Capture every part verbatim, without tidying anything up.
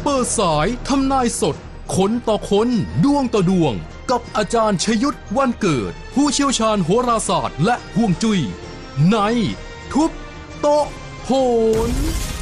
ปิดสายทำนายสดคนต่อคนดวงต่อดวงกับอาจารย์ชยุทธวันเกิดผู้เชี่ยวชาญโหราศาสตร์และฮวงจุ้ยในทุบโต๊ะโหน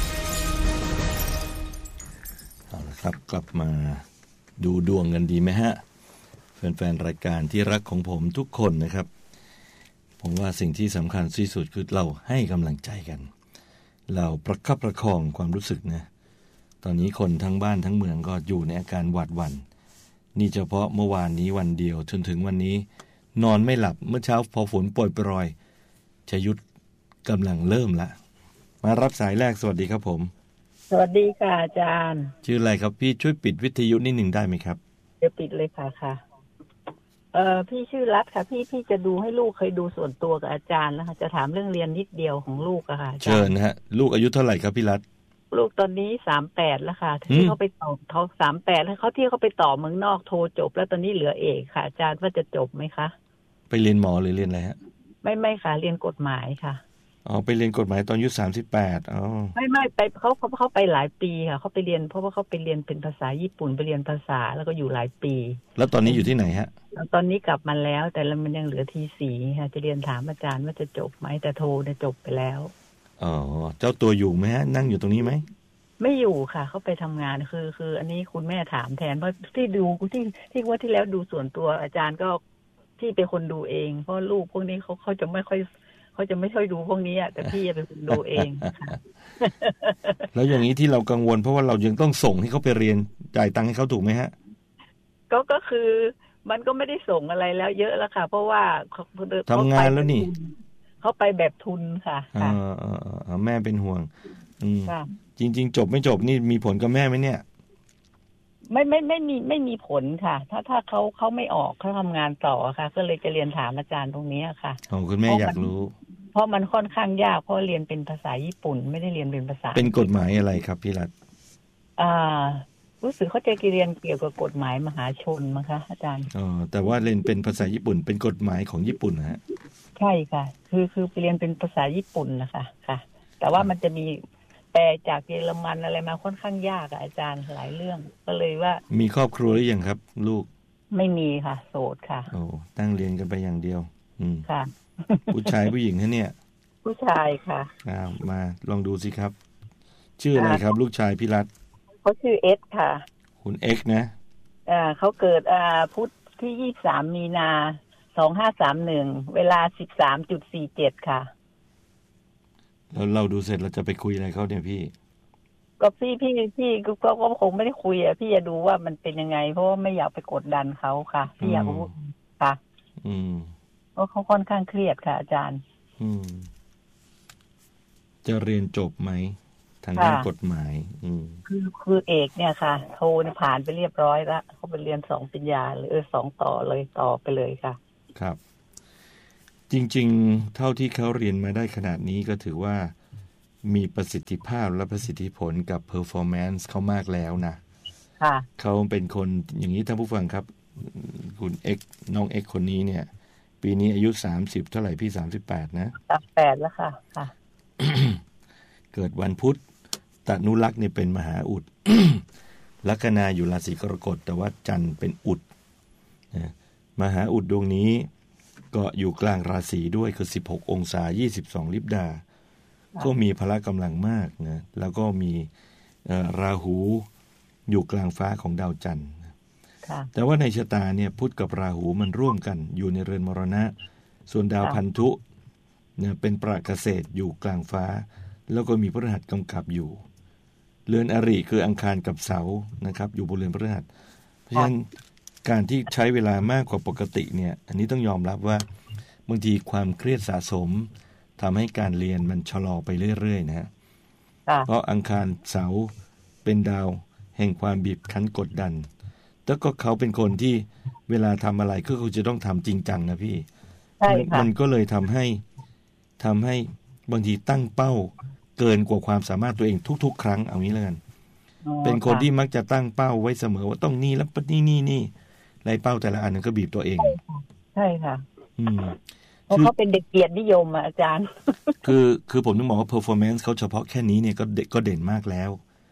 เอาละครับกลับมาดูดวงกันดีไหมฮะแฟนๆรายการที่รักของผมทุกคนนะครับผมว่าสิ่งที่สำคัญที่สุดคือเราให้กำลังใจกันเราประคับประคองความรู้สึกนะตอนนี้คนทั้งบ้านทั้งเมืองก็อยู่ในอาการหวาดหวั่นนี่เฉพาะเมื่อวานนี้วันเดียวจนถึงวันนี้นอนไม่หลับเมื่อเช้าพอฝนโปรยปรอยชยุทธกำลังเริ่มละมารับสายแรกสวัสดีครับผมสวัสดีค่ะอาจารย์ชื่ออะไรครับพี่ช่วยปิดวิทยุนิดหนึ่งได้ไหมครับเดี๋ยวปิดเลยค่ะค่ะเอ่อพี่ชื่อรัตค่ะพี่พี่จะดูให้ลูกเคยดูส่วนตัวกับอาจารย์แล้วค่ะจะถามเรื่องเรียนนิดเดียวของลูกอะค่ะเชิญนะฮะลูกอายุเท่าไหร่ครับพี่รัตลูกตอนนี้สามแปดแล้วค่ะที่เขาไปต่อเขาสามแปดแล้วเขาที่เขาไปต่อเมืองนอกโทจบแล้วตอนนี้เหลือเอกค่ะอาจารย์ว่าจะจบไหมคะไปเรียนหมอหรือเรียนอะไรฮะไม่ไม่ค่ะเรียนกฎหมายค่ะอ๋อไปเรียนกฎหมายตอนอายุสามสิบแปดอ๋อไม่ไม่ไปเขาเขาเขาไปหลายปีค่ะเขาไปเรียนเพราะว่าเขาไปเรียนเป็นภาษาญี่ปุ่นไปเรียนภาษาแล้วก็อยู่หลายปีแล้วตอนนี้อยู่ที่ไหนฮะตอนนี้กลับมาแล้วแต่มันยังเหลือทีสี่ค่ะจะเรียนถามอาจารย์ว่าจะจบไหมแต่โทเนี่ยจบไปแล้วอ๋อเจ้าตัวอยู่ไหมฮะนั่งอยู่ตรงนี้ไหมไม่อยู่ค่ะเขาไปทำงานคือคืออันนี้คุณแม่ถามแทนเพราะที่ดูที่ที่ว่าที่แล้วดูส่วนตัวอาจารย์ก็ที่เป็นคนดูเองเพราะลูกพวกนี้เขาเขาจะไม่ค่อยเขาจะไม่ค่อยดูพวกนี้อ่ะแต่พี่จะเป็นคนดูเองค่ะแล้วอย่างนี้ที่เรากังวลเพราะว่าเรายังต้องส่งให้เขาไปเรียนจ่ายตังค์ให้เขาถูกไหมฮะก็ก็คือมันก็ไม่ได้ส่งอะไรแล้วเยอะแล้วค่ะเพราะว่าทำงานแล้วนี่เขาไปแบบทุนค่ะอ่าแม่เป็นห่วงอืมจริงๆจบไม่จบนี่มีผลกับแม่ไหมเนี่ยไม่ไม่ไม่มีไม่มีผลค่ะถ้าถ้าเขาเขาไม่ออกเขาทำงานต่อค่ะก็เลยจะเรียนถามอาจารย์ตรงนี้ค่ะอ๋อคุณแม่อยากรู้เพราะมันค่อนข้างยากเพราะเรียนเป็นภาษาญี่ปุ่นไม่ได้เรียนเป็นภาษาเป็นกฎหมายอะไรครับพี่รัตน์อ่ารู้สึกเขาจะเรียนเกี่ยวกับกฎหมายมหาชนมั้งคะอาจารย์อ๋อแต่ว่าเรียนเป็นภาษาญี่ปุ่นเป็นกฎหมายของญี่ปุ่นนะฮะใช่ค่ะคือคือไปเรียนเป็นภาษาญี่ปุ่นนะคะค่ะแต่ว่ามันจะมีแปลจากเยอรมันอะไรมาค่อนข้างยากอ่ะอาจารย์หลายเรื่องก็เลยว่ามีครอบครัวหรือยังครับลูกไม่มีค่ะโสดค่ะโอ้ตั้งเรียนกันไปอย่างเดียวอืมค่ะผู้ชายผู้หญิงฮะเนี่ยผู้ชายค่ะอ้าวมาลองดูสิครับชื่ออะไรครับลูกชายพี่รัตน์เขาชื่อเอสค่ะคุณเอ็กซ์นะอ่าเขาเกิดอ่าพุธที่ยี่สิบสามมีนาสองห้าสามหนึ่งเวลา สิบสามจุดสี่เจ็ด ค่ะแล้วเราดูเสร็จเราจะไปคุยอะไรเขาเนี่ยพี่ก็พี่พี่พี่ก็ก็คงไม่ได้คุยอ่ะพี่จะดูว่ามันเป็นยังไงเพราะว่าไม่อยากไปกดดันเขาค่ะพี่อยากรู้ค่ะอืมเพราะเขาค่อนข้างเครียดค่ะอาจารย์อืมจะเรียนจบไหมทางด้านกฎหมายอืมคือคือเอกเนี่ยค่ะโทเนี่ยผ่านไปเรียบร้อยแล้วเขาไปเรียนสองปริญญาเลยเออสองต่อเลยต่อไปเลยค่ะครับจริงๆเท่าที่เขาเรียนมาได้ขนาดนี้ก็ถือว่ามีประสิทธิภาพและประสิทธิผลกับ performance เขามากแล้วนะค่ะเขาเป็นคนอย่างนี้ท่านผู้ฟังครับคุณเอ็กน้องเอ็กคนนี้เนี่ยปีนี้อายุสามสิบเท่าไหร่พี่สามสิบแปดนะสามสิบแปดแล้วค่ะค่ะเกิดวันพุธตนุลักษณ์เนี่ยเป็นมหาอุด ลัคนาอยู่ราศีกรกฎแต่ว่าจันทร์เป็นอุดนะมหาอุดดวงนี้ก็อยู่กลางราศีด้วยคือสิบหกองศายี่สิบสองลิบดาก็มีพละกำลังมากนะแล้วก็มีราหูอยู่กลางฟ้าของดาวจันทร์แต่ว่าในชะตาเนี่ยพุธกับราหูมันร่วมกันอยู่ในเรือนมรณะส่วนดาวพันธุเนี่ยเป็นปราเกษตรอยู่กลางฟ้าแล้วก็มีพฤหัสกำกับอยู่เรือนอริคืออังคารกับเสาร์นะครับอยู่บนเรือนพฤหัสเพราะฉะนั้นการที่ใช้เวลามากกว่าปกติเนี่ยอันนี้ต้องยอมรับว่าบางทีความเครียดสะสมทำให้การเรียนมันชะลอไปเรื่อยๆนะฮะเพราะอังคารเสาร์เป็นดาวแห่งความบีบคั้นกดดันแล้วก็เขาเป็นคนที่เวลาทำอะไรก็คือจะต้องทำจริงจังนะพี่มันก็เลยทำให้ทำให้บางทีตั้งเป้าเกินกว่าความสามารถตัวเองทุกๆครั้งเอางี้แล้วกันเป็นคนที่มักจะตั้งเป้าไว้เสมอว่าต้องนี่แล้วนี่นี่นี่ไรเป้าแต่ละอันนั้นก็บีบตัวเองใช่ค่ะอืมเพราะเขาเป็นเด็กเกียรตินิยมอ่ะอาจารย์คือคือผมต้องบอกว่า performance เขาเฉพาะแค่นี้เนี่ยก็ก็เด่นมากแล้วพ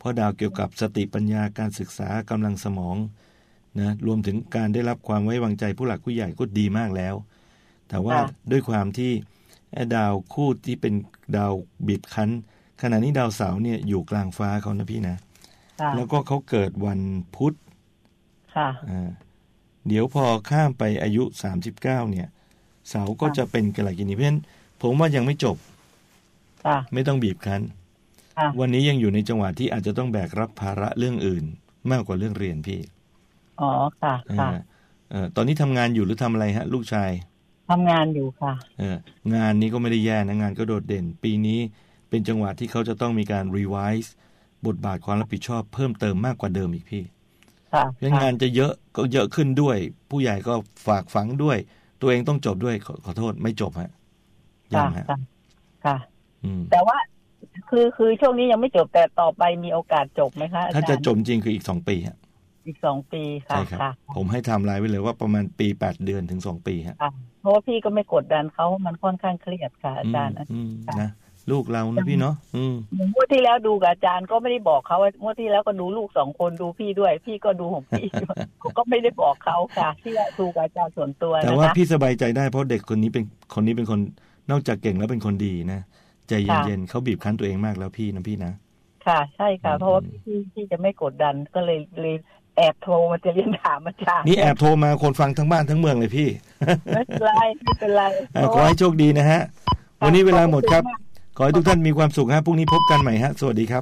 ราะดาวเกี่ยวกับสติปัญญาการศึกษากำลังสมองนะรวมถึงการได้รับความไว้วางใจผู้หลักผู้ใหญ่ก็ดีมากแล้วแต่ว่าด้วยความที่ดาวคู่ที่เป็นดาวบีบคั้นขณะนี้ดาวเสาร์เนี่ยอยู่กลางฟ้าเขานะพี่นะแล้วก็เขาเกิดวันพุธค่ะอ่าเดี๋ยวพอข้ามไปอายุสามสิบเก้าเนี่ยเสาร์ก็จะเป็นกาลกินีเพราะฉะนั้นผมว่ายังไม่จบไม่ต้องบีบคั้นวันนี้ยังอยู่ในจังหวะที่อาจจะต้องแบกรับภาระเรื่องอื่นมากกว่าเรื่องเรียนพี่อ๋อค่ะค่ะเอ่อตอนนี้ทำงานอยู่หรือทำอะไรฮะลูกชายทำงานอยู่ค่ะเอองานนี้ก็ไม่ได้แย่นะงานก็โดดเด่นปีนี้เป็นจังหวะที่เขาจะต้องมีการรีไวซ์บทบาทความรับผิดชอบเพิ่มเติมมากกว่าเดิมอีกพี่เพราะงานจะเยอะก็เยอะขึ้นด้วยผู้ใหญ่ก็ฝากฝังด้วยตัวเองต้องจบด้วยขอขอโทษไม่จบฮะยังฮะค่ะแต่ว่าคือคือช่วงนี้ยังไม่จบแต่ต่อไปมีโอกาสจบไหมคะถ้าจะจบจริงคืออีกสองปีฮะอีกสองปีค่ะใช่ครับผมให้ไทม์ไลน์ไว้เลยว่าประมาณปีแปดเดือนถึงสองปีฮะเพราะว่าพี่ก็ไม่กดดันเขามันค่อนข้างเครียดค่ะอาจารย์นะลูกเรานะพี่เนาะอืมงวดที่แล้วดูกับอาจารย์ก็ไม่ได้บอกเขาว่างวดที่แล้วก็ดูลูกสองคนดูพี่ด้วยพี่ก็ดูของพี่ก็ไม่ได้บอกเขาค่ะที่ดูกับอาจารย์ส่วนตัวนะคะแต่ว่าพี่สบายใจได้เพราะเด็กคนนี้เป็นคนนี้เป็นคนนอกจากเก่งแล้วเป็นคนดีนะใจเย็นๆเขาบีบคั้นตัวเองมากแล้วพี่นะพี่นะค่ะใช่ค่ะเพราะว่าพี่พี่จะไม่กดดันก็เลยเลยแอบโทรมาจะเรียนถามอาจารย์นี่แอบโทรมาคนฟังทั้งบ้านทั้งเมืองเลยพี่ไม่เป็นไรไม่เป็นไรขอให้โชคดีนะฮะวันนี้เวลาหมดครับขอให้ทุกท่านมีความสุขฮะพรุ่งนี้พบกันใหม่ฮะสวัสดีครับ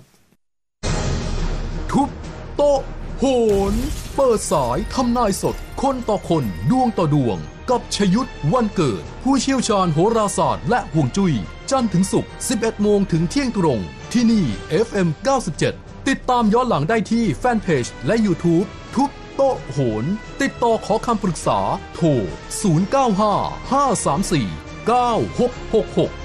ทุบโต๊ะโหนเปิดสายทำนายสดคนต่อคนดวงต่อดวงกับชยุทธวันเกิดผู้เชี่ยวชาญโหราศาสตร์และห่วงจุ้ยจันทร์ถึงศุกร์ สิบเอ็ดโมงถึงเที่ยงตรงที่นี่ เอฟ เอ็ม เก้าสิบเจ็ดติดตามย้อนหลังได้ที่แฟนเพจและ YouTube ทุบโต๊ะโหนติดต่อขอคำปรึกษาโทรศูนย์ เก้า ห้า ห้า สาม สี่ เก้า หก หก หก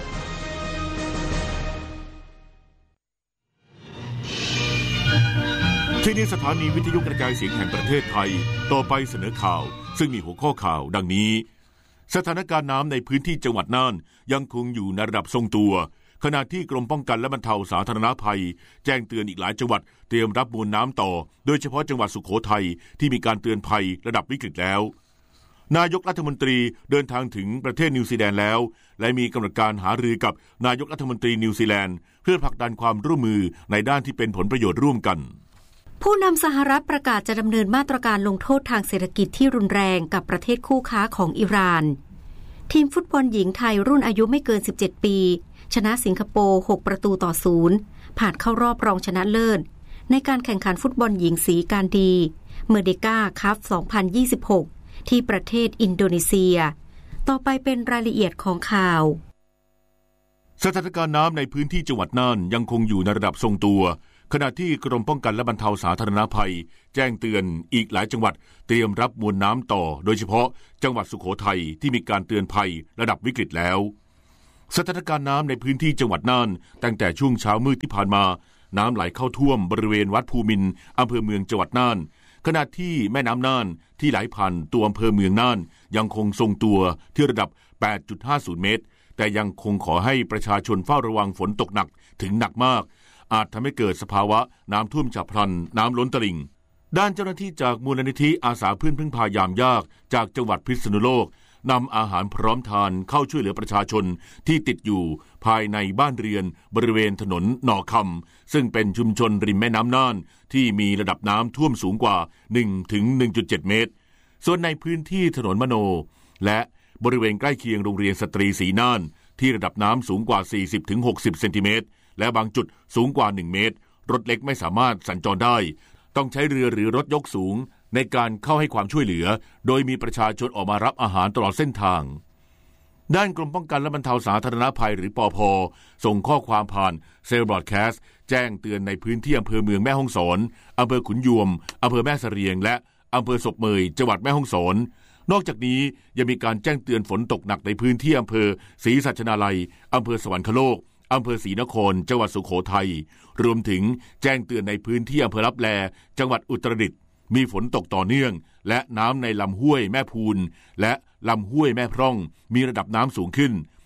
ที่นี่สถานีวิทยุกระจายเสียงแห่งประเทศไทยต่อไปเสนอข่าวซึ่งมีหัวข้อข่าวดังนี้สถานการณ์น้ำในพื้นที่จังหวัดน่านยังคงอยู่ในระดับทรงตัวขณะที่กรมป้องกันและบรรเทาสาธารณภัยแจ้งเตือนอีกหลายจังหวัดเตรียมรับมวลน้ำต่อโดยเฉพาะจังหวัดสุโขทัยที่มีการเตือนภัยระดับวิกฤตแล้วนายกรัฐมนตรีเดินทางถึงประเทศนิวซีแลนด์แล้วและมีกำหนดการหารือกับนายกรัฐมนตรีนิวซีแลนด์เพื่อผลักดันความร่วมมือในด้านที่เป็นผลประโยชน์ร่วมกันผู้นำสหรัฐประกาศจะดำเนินมาตรการลงโทษทางเศรษฐกิจที่รุนแรงกับประเทศคู่ค้าของอิหร่านทีมฟุตบอลหญิงไทยรุ่นอายุไม่เกินสิบเจ็ดปีชนะสิงคโปร์หกประตูต่อศูนย์ผ่านเข้ารอบรองชนะเลิศในการแข่งขันฟุตบอลหญิงสีการดีเมอร์เดกาคัพสองพันยี่สิบหกที่ประเทศอินโดนีเซียต่อไปเป็นรายละเอียดของข่าวสถานการณ์น้ำในพื้นที่จังหวัดน่านยังคงอยู่ในระดับทรงตัวขณะที่กรมป้องกันและบรรเทาสาธารณภัยแจ้งเตือนอีกหลายจังหวัดเตรียมรับมวลน้ำต่อโดยเฉพาะจังหวัดสุโขทัยที่มีการเตือนภัยระดับวิกฤตแล้วสถานการณ์น้ำในพื้นที่จังหวัดน่านตั้งแต่ช่วงเช้ามืดที่ผ่านมาน้ำไหลเข้าท่วมบริเวณวัดภูมินทร์อำเภอเมืองจังหวัดน่านขณะที่แม่น้ำน่านที่ไหลผ่านตัวอำเภอเมืองน่านยังคงทรงตัวที่ระดับ แปดจุดห้าศูนย์ เมตรแต่ยังคงขอให้ประชาชนเฝ้าระวังฝนตกหนักถึงหนักมากอาจทำให้เกิดสภาวะน้ำท่วมฉับพลันน้ำล้นตลิ่งด้านเจ้าหน้าที่จากมูลนิธิอาสาเพื่อนพึ่งพายามยากจากจังหวัดพิษณุโลกนำอาหารพร้อมทานเข้าช่วยเหลือประชาชนที่ติดอยู่ภายในบ้านเรือนบริเวณถนนหนอคำซึ่งเป็นชุมชนริมแม่น้ำน่านที่มีระดับน้ำท่วมสูงกว่า หนึ่งถึงหนึ่งจุดเจ็ด เมตรส่วนในพื้นที่ถนนมโนและบริเวณใกล้เคียงโรงเรียนสตรีศรีน่านที่ระดับน้ำสูงกว่า สี่สิบถึงหกสิบ เซนติเมตรและบางจุดสูงกว่าหนึ่งเมตรรถเล็กไม่สามารถสัญจรได้ต้องใช้เรือหรือรถยกสูงในการเข้าให้ความช่วยเหลือโดยมีประชาชนออกมารับอาหารตลอดเส้นทางด้านกรมป้องกันและบรรเทาสาธารณภัยหรือปภ.ส่งข้อความผ่านเซลล์บรอดแคสต์แจ้งเตือนในพื้นที่อำเภอเมืองแม่ฮ่องสอนอำเภอขุนยวมอำเภอแม่เสรียงและอำเภอศพเมยจังหวัดแม่ฮ่องสอนนอกจากนี้ยังมีการแจ้งเตือนฝนตกหนักในพื้นที่อำเภอศรีสัชนาลัยอำเภอสวรรคโลกอำเภอศรีนครจังหวัดสุโขทัยรวมถึงแจ้งเตือนในพื้นที่อำเภอลับแลจังหวัดอุตรดิตถ์มีฝนตกต่อเนื่องและน้ำในลำห้วยแม่พูนและลำห้วยแม่พร่องมีระดับน้ำสูงขึ้น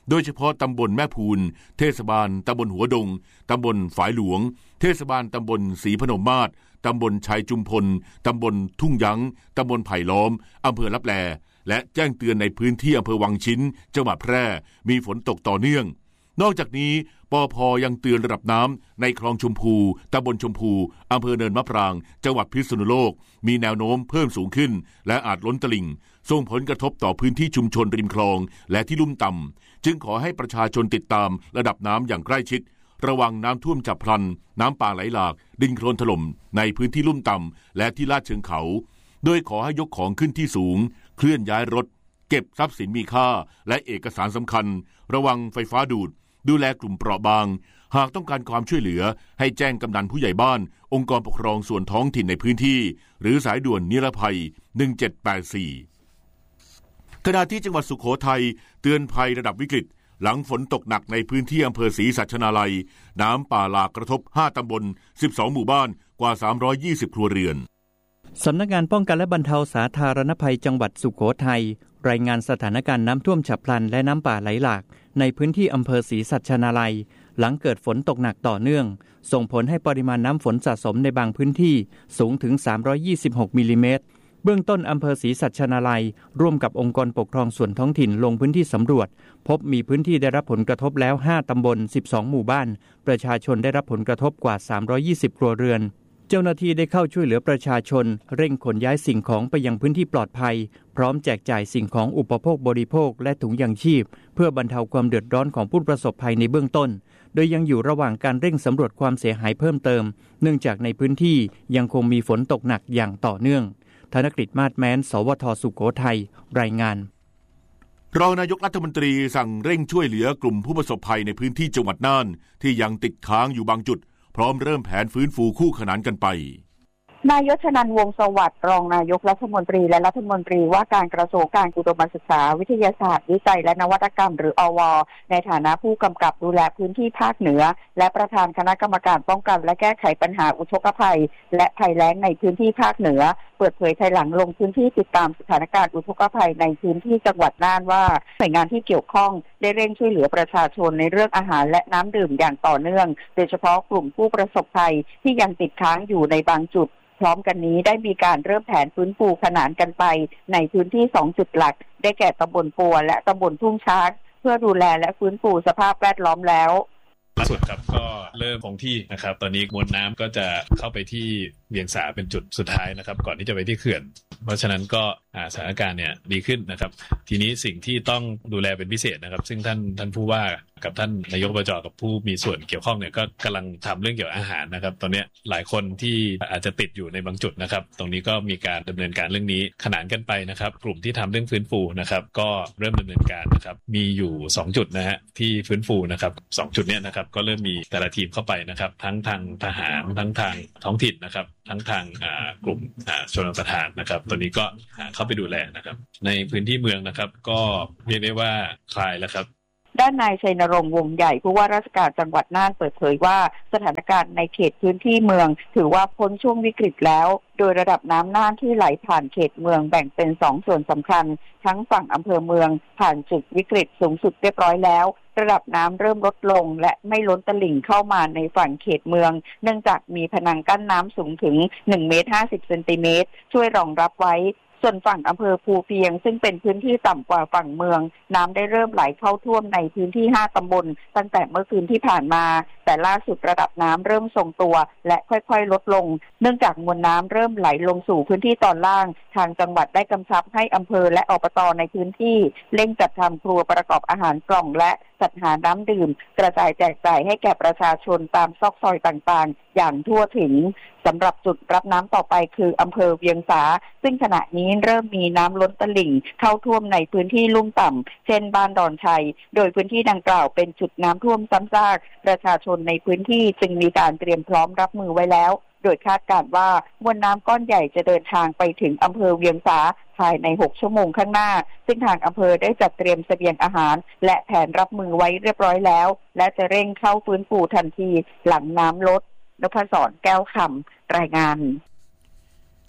โดยเฉพาะตำบลแม่พูนเทศบาลตำบลหัวดงตำบลฝายหลวงเทศบาลตำบลศรีพนมมาศตำบลชัยจุมพลตำบลทุ่งยั้งตำบลไผ่ล้อมอำเภอลับแลและแจ้งเตือนในพื้นที่อำเภอวังชิ้นจังหวัดแพร่มีฝนตกต่อเนื่องนอกจากนี้ปภ.ยังเตือนระดับน้ำในคลองชมพูตำบลชมพูอำเภอเนินมะปรางจังหวัดพิษณุโลกมีแนวโน้มเพิ่มสูงขึ้นและอาจล้นตลิ่งส่งผลกระทบต่อพื้นที่ชุมชนริมคลองและที่ลุ่มต่ำจึงขอให้ประชาชนติดตามระดับน้ำอย่างใกล้ชิดระวังน้ำท่วมฉับพลันน้ำป่าไหลหลากดินโคลนถล่มในพื้นที่ลุ่มต่ำและที่ลาดเชิงเขาโดยขอให้ยกของขึ้นที่สูงเคลื่อนย้ายรถเก็บทรัพย์สินมีค่าและเอกสารสำคัญระวังไฟฟ้าดูดดูแลกลุ่มเปราะบางหากต้องการความช่วยเหลือให้แจ้งกำนันผู้ใหญ่บ้านองค์กรปกครองส่วนท้องถิ่นในพื้นที่หรือสายด่วนนิรภัยหนึ่งเจ็ดแปดสี่ขณะที่จังหวัดสุโขทัยเตือนภัยระดับวิกฤตหลังฝนตกหนักในพื้นที่อำเภอศรีสัชนาลัยน้ำป่าหลากกระทบห้าตำบลสิบสองหมู่บ้านกว่าสามร้อยยี่สิบครัวเรือนสำนักงานป้องกันและบรรเทาสาธารณภัยจังหวัดสุโขทัยรายงานสถานการณ์น้ำท่วมฉับพลันและน้ำป่าไหลหลากในพื้นที่อำเภอศรีสัชนาลัยหลังเกิดฝนตกหนักต่อเนื่องส่งผลให้ปริมาณน้ำฝนสะสมในบางพื้นที่สูงถึงสามร้อยยี่สิบหกมิลลิเมตรเบื้องต้นอำเภอศรีสัชนาลัยร่วมกับองค์กรปกครองส่วนท้องถิ่นลงพื้นที่สำรวจพบมีพื้นที่ได้รับผลกระทบแล้วห้าตำบลสิบสองหมู่บ้านประชาชนได้รับผลกระทบกว่าสามร้อยยี่สิบครัวเรือนเจ้าหน้าที่ได้เข้าช่วยเหลือประชาชนเร่งขนย้ายสิ่งของไปยังพื้นที่ปลอดภัยพร้อมแจกจ่ายสิ่งของอุปโภคบริโภคและถุงยางชีพเพื่อบรรเทาความเดือดร้อนของผู้ประสบภัยในเบื้องต้นโดยยังอยู่ระหว่างการเร่งสำรวจความเสียหายเพิ่มเติมเนื่องจากในพื้นที่ยังคงมีฝนตกหนักอย่างต่อเนื่องธนกฤษมาศแม้นสวทสุโขทัยรายงานรองนายกรัฐมนตรีสั่งเร่งช่วยเหลือกลุ่มผู้ประสบภัยในพื้นที่จังหวัดน่านที่ยังติดค้างอยู่บางจุดพร้อมเริ่มแผนฟื้นฟูคู่ขนานกันไปนายชนันท์วงศ์สวัสดิ์รองนายกรัฐมนตรีและรัฐมนตรีว่าการกระทรวงการอุดมศึกษาวิทยาศาสตร์วิจัยและนวัตกรรมหรืออว.ในฐานะผู้กำกับดูแลพื้นที่ภาคเหนือและประธานคณะกรรมการป้องกันและแก้ไขปัญหาอุทกภัยและภัยแล้งในพื้นที่ภาคเหนือเปิดเผยภายหลังลงพื้นที่ติดตามสถานการณ์อุทกภัยในพื้นที่จังหวัดน่านว่าหน่วยงานที่เกี่ยวข้องได้เร่งช่วยเหลือประชาชนในเรื่องอาหารและน้ำดื่มอย่างต่อเนื่องโดยเฉพาะกลุ่มผู้ประสบภัยที่ยังติดค้างอยู่ในบางจุดพร้อมกันนี้ได้มีการเริ่มแผนฟื้นฟูขนานกันไปในพื้นที่สองจุดหลักได้แก่ตำบลปัวและตำบลทุ่งช้างเพื่อดูแลและฟื้นฟูสภาพแวดล้อมแล้วล่าสุดครับก็เริ่มคงที่นะครับตอนนี้มวลน้ำก็จะเข้าไปที่เวียงสาเป็นจุดสุดท้ายนะครับก่อนที่จะไปที่เขื่อนเพราะฉะนั้นก็สถานการณ์เนี่ยดีขึ้นนะครับทีนี้สิ่งที่ต้องดูแลเป็นพิเศษนะครับซึ่งท่านท่านผู้ว่ากับท่านนายกอบจ.กับผู้มีส่วนเกี่ยวข้องเนี่ยก็กำลังทำเรื่องเกี่ยวกับอาหารนะครับตอนนี้หลายคนที่อาจจะติดอยู่ในบางจุดนะครับตรงนี้ก็มีการดำเนินการเรื่องนี้ขนานกันไปนะครับกลุ่มที่ทำเรื่องฟื้นฟูนะครับก็เริ่มดำเนินการนะครับมีอยู่สองจุดนะฮะที่ฟื้นฟูนะครับสองจุดเนี้ยนะครับก็เริ่มมีแต่ละทีมเข้าไปนะครับทั้งทางทหารทั้งทางท้องถิ่นนะครับทั้งทางกลุ่มชลประทานนะครับตัวนี้ก็เข้าไปดูแลนะครับในพื้นที่เมืองนะครับก็เรียกได้ว่าคลายแล้วครับด้านนายชัยนรงค์วงใหญ่ผู้ว่าราชการจังหวัดน่านเปิดเผยว่าสถานการณ์ในเขตพื้นที่เมืองถือว่าพ้นช่วงวิกฤตแล้วโดยระดับน้ำน่านที่ไหลผ่านเขตเมืองแบ่งเป็นสองส่วนสำคัญทั้งฝั่งอำเภอเมืองผ่านจุดวิกฤตสูงสุดเรียบร้อยแล้วระดับน้ำเริ่มลดลงและไม่ล้นตลิ่งเข้ามาในฝั่งเขตเมืองเนื่องจากมีพนังกั้นน้ำสูงถึงหนึ่งเมตรห้าสิบเซนติเมตรช่วยรองรับไว้ส่วนฝั่งอำเภอภูเพียงซึ่งเป็นพื้นที่ต่ำกว่าฝั่งเมืองน้ำได้เริ่มไหลเข้าท่วมในพื้นที่ห้าตำบลตั้งแต่เมื่อคืนที่ผ่านมาแต่ล่าสุดระดับน้ำเริ่มทรงตัวและค่อยๆลดลงเนื่องจากมวลน้ำเริ่มไหลลงสู่พื้นที่ตอนล่างทางจังหวัดได้กำชับให้อำเภอและอบต.ในพื้นที่เร่งจัดทำครัวประกอบอาหารกล่องและจัดหาน้ำดื่มกระจายแจกจ่ายให้แก่ประชาชนตามซอกซอยต่างๆอย่างทั่วถึงสำหรับจุดรับน้ำต่อไปคืออำเภอเวียงสาซึ่งขณะนี้เริ่มมีน้ำล้นตลิ่งเข้าท่วมในพื้นที่ลุ่มต่ำเช่นบ้านดอนชัยโดยพื้นที่ดังกล่าวเป็นจุดน้ำท่วมซ้ำซากประชาชนในพื้นที่จึงมีการเตรียมพร้อมรับมือไว้แล้วโดยคาดการณ์ว่ามวลน้ำก้อนใหญ่จะเดินทางไปถึงอำเภอเวียงสาภายในหกชั่วโมงข้างหน้าซึ่งทางอำเภอได้จัดเตรียมเสบียงอาหารและแผนรับมือไว้เรียบร้อยแล้วและจะเร่งเข้าฟื้นฟูทันทีหลังน้ำลดนพศรแก้วคำรายงาน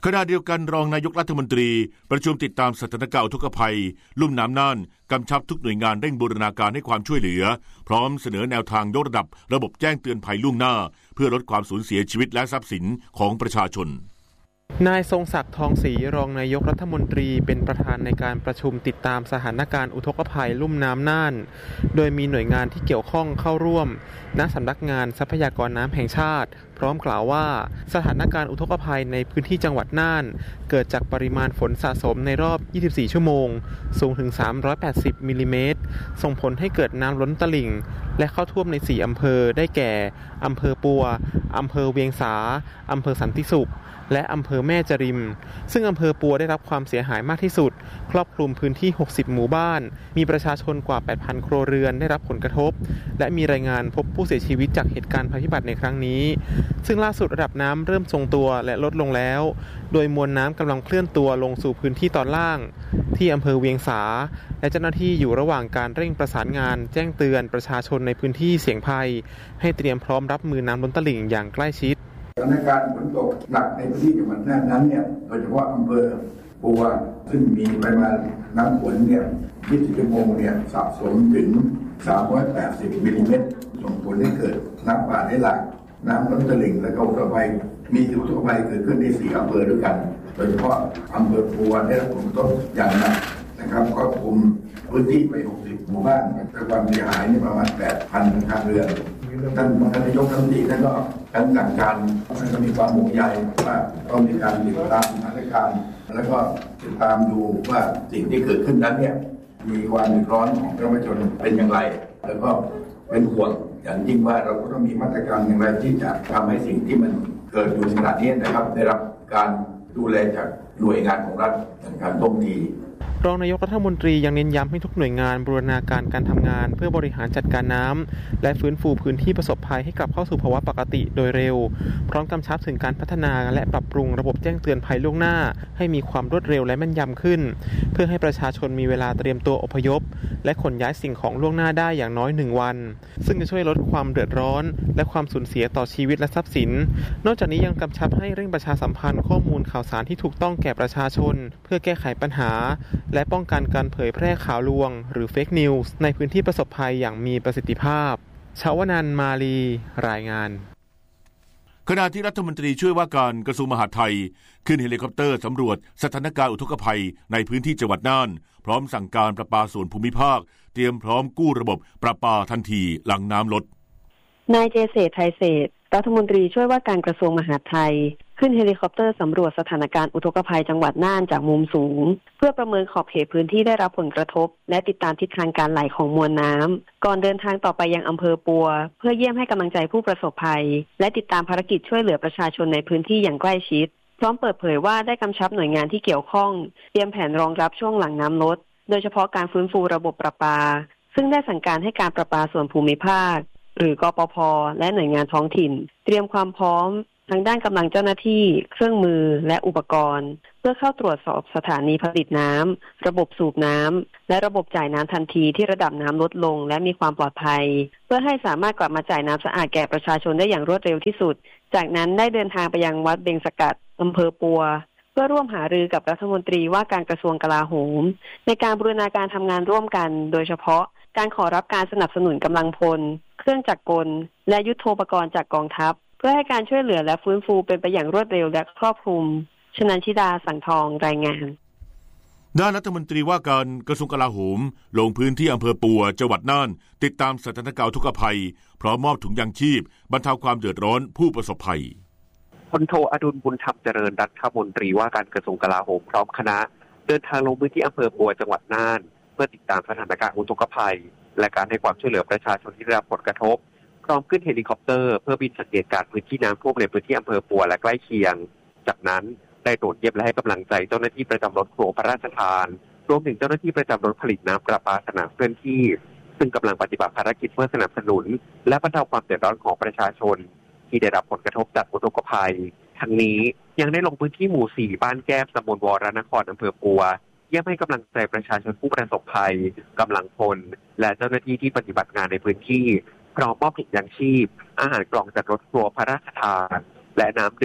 ขณะเดียวกันรองนายกรัฐมนตรีประชุมติดตามสถานการณ์อุทกภัยลุ่มน้ำน่านกำชับทุกหน่วยงานเร่งบูรณาการให้ความช่วยเหลือพร้อมเสนอแนวทางยกระดับระบบแจ้งเตือนภัยล่วงหน้าเพื่อลดความสูญเสียชีวิตและทรัพย์สินของประชาชนนายทรงศักดิ์ทองศรีรองนายกรัฐมนตรีเป็นประธานในการประชุมติดตามสถานการณ์อุทกภัยลุ่มน้ำน่านโดยมีหน่วยงานที่เกี่ยวข้องเข้าร่วมณสำนักงานทรัพยากรน้ำแห่งชาติพร้อมกล่าวว่าสถานการณ์อุทกภัยในพื้นที่จังหวัดน่านเกิดจากปริมาณฝนสะสมในรอบยี่สิบสี่ชั่วโมงสูงถึงสามร้อยแปดสิบมิลลิเมตรส่งผลให้เกิดน้ำล้นตลิ่งและเข้าท่วมในสี่อำเภอได้แก่อำเภอปัวอำเภอเวียงสาอำเภอสันติสุขและอำเภอแม่จริมซึ่งอำเภอปัวได้รับความเสียหายมากที่สุดครอบคลุมพื้นที่หกสิบหมู่บ้านมีประชาชนกว่า แปดพัน ครัวเรือนได้รับผลกระทบและมีรายงานพบผู้เสียชีวิตจากเหตุการณ์ภัยพิบัติในครั้งนี้ซึ่งล่าสุดระดับน้ำเริ่มทรงตัวและลดลงแล้วโดยมวลน้ำกำลังเคลื่อนตัวลงสู่พื้นที่ตอนล่างที่อำเภอเวียงสาและเจ้าหน้าที่อยู่ระหว่างการเร่งประสานงานแจ้งเตือนประชาชนในพื้นที่เสี่ยงภัยให้เตรียมพร้อมรับมือน้ำล้นตลิ่งอย่างใกล้ชิดสถานการณ์ฝนตกหนักในพื้นที่จังหวัดน่านนั้นเนี่ยโดยเฉพาะอำเภอปัวซึ่งมีปริมาณน้ำฝนเนี่ยยี่สิบชั่วโมงเนี่ยสะสมถึงสามร้อยแปดสิบมิลลิเมตรส่งผลให้เกิดน้ำป่าไหลหลากน้ำล้นตลิ่งและอุทกภัยมีอุทกภัยเกิดขึ้นในสี่อำเภอด้วยกันโดยเฉพาะอำเภอปัวได้รับผลกระทบอย่างหนักนะครับครอบคลุมพื้นที่ไปหกสิบหมู่บ้านแต่ความเสียหายนี่ประมาณ แปดพัน ครัวเรือนท่านนายกรัฐมนตรีท่านก็ทั้งสั่งการท่านก็มีความห่วงใยว่าต้องมีการติดตามสถานการณ์แล้วก็ติดตามดูว่าสิ่งที่เกิดขึ้นนั้นเนี่ยมีความเดือดร้อนของประชาชนเป็นอย่างไรแล้วก็เป็นห่วงอย่างยิ่งว่าเราก็ต้องมีมาตรการอย่างไรที่จะทำให้สิ่งที่มันเกิดอยู่ในขณะนี้นะครับได้รับการดูแลจากหน่วยงานของรัฐอย่างการท่วงทีรองนายกรัฐมนตรียังเน้นย้ำให้ทุกหน่วยงานบูรณาการการทำงานเพื่อบริหารจัดการน้ำและฟื้นฟูพื้นที่ประสบภัยให้กลับเข้าสู่ภาวะปกติโดยเร็วพร้อมกำชับถึงการพัฒนาและปรับปรุงระบบแจ้งเตือนภัยล่วงหน้าให้มีความรวดเร็วและแม่นยำขึ้นเพื่อให้ประชาชนมีเวลาเตรียมตัวอพยพและขนย้ายสิ่งของล่วงหน้าได้อย่างน้อยหนึ่งวันซึ่งจะช่วยลดความเดือดร้อนและความสูญเสียต่อชีวิตและทรัพย์สินนอกจากนี้ยังกำชับให้เร่งประชาสัมพันธ์ข้อมูลข่าวสารที่ถูกต้องแก่ประชาชนเพื่อแก้ไขปัญหาและป้องกันการเผยแพร่ข่าวลวงหรือเฟกนิวส์ในพื้นที่ประสบภัยอย่างมีประสิทธิภาพชวนันท์มาลีรายงานขณะที่รัฐมนตรีช่วยว่าการกระทรวงมหาดไทยขึ้นเฮลิคอปเตอร์สำรวจสถานการณ์อุทกภัยในพื้นที่จังหวัดน่านพร้อมสั่งการประปาส่วนภูมิภาคเตรียมพร้อมกู้ระบบประปาทันทีหลังน้ำลดนายเจเศษไทยเศษรัฐมนตรีช่วยว่าการกระทรวงมหาดไทยขึ้นเฮลิคอปเตอร์สำรวจสถานการณ์อุทกภัยจังหวัดน่านจากมุมสูงเพื่อประเมินขอบเขตพื้นที่ได้รับผลกระทบและติดตามทิศทางการไหลของมวลน้ำก่อนเดินทางต่อไปยังอำเภอปัวเพื่อเยี่ยมให้กำลังใจผู้ประสบภัยและติดตามภารกิจช่วยเหลือประชาชนในพื้นที่อย่างใกล้ชิดพร้อมเปิดเผยว่าได้กำชับหน่วยงานที่เกี่ยวข้องเตรียมแผนรองรับช่วงหลังน้ำลดโดยเฉพาะการฟื้นฟูระบบประปาซึ่งได้สั่งการให้การประปาส่วนภูมิภาคหรือกปภ.และหน่วยงานท้องถิ่นเตรียมความพร้อมทางด้านกำลังเจ้าหน้าที่เครื่องมือและอุปกรณ์เพื่อเข้าตรวจสอบสถานีผลิตน้ำระบบสูบน้ำและระบบจ่ายน้ำทันทีที่ระดับน้ำลดลงและมีความปลอดภัยเพื่อให้สามารถกลับมาจ่ายน้ำสะอาดแก่ประชาชนได้อย่างรวดเร็วที่สุดจากนั้นได้เดินทางไปยังวัดเบงสกัดอำเภอปัวเพื่อร่วมหารือกับรัฐมนตรีว่าการกระทรวงกลาโหมในการบูรณาการทำงานร่วมกันโดยเฉพาะการขอรับการสนับสนุนกำลังพลเครื่องจักรกลและยุทโธปกรณ์จากกองทัพเพื่อให้การช่วยเหลือและฟื้นฟูเป็นไปอย่างรวดเร็วและครอบคลุมชนันชิดาสังทองรายงานด้านรัฐมนตรีว่าการกระทรวงกลาโหมลงพื้นที่อำเภอปัวจังหวัดน่านติดตามสถานการณ์อุทกภัยพร้อมมอบถุงยางชีพบรรเทาความเดือดร้อนผู้ประสบภัยพลโทอดุลบุญธรรมเจริญรัฐมนตรีว่าการกระทรวงกลาโหมพร้อมคณะเดินทางลงพื้นที่อำเภอปัวจังหวัดน่านเพื่อติดตามสถานการณ์อุทกภัยและการให้ความช่วยเหลือประชาชนที่ได้รับผลกระทบพร้อมขึ้นเฮลิคอปเตอร์เพื่อบินสังเกตการพื้นที่น้ำท่วมในพื้นที่อำเภอปัวและใกล้เคียงจากนั้นได้ตรวจเยี่ยมและให้กำลังใจเจ้าหน้าที่ประจำรถครัวพระราชทานรวมถึงเจ้าหน้าที่ประจำรถผลิตน้ำประปาสนามเคลื่อนที่ซึ่งกำลังปฏิบัติภารกิจเพื่อสนับสนุนและบรรเทาความเดือดร้อนของประชาชนที่ได้รับผลกระทบจากอุทกภัยทั้งนี้ยังได้ลงพื้นที่หมู่สี่บ้านแก้มตำบลวรนครอำเภอปัวเยี่ยมให้กำลังใจประชาชนผู้ประสบภัยกำลังพลและเจ้าหน้าที่ที่ปฏิบัติงานในพื้นที่พร้อมมอบถุงยางชีพอาหารกล่องจากรถครัวพระราชทานและน้ำดื่ม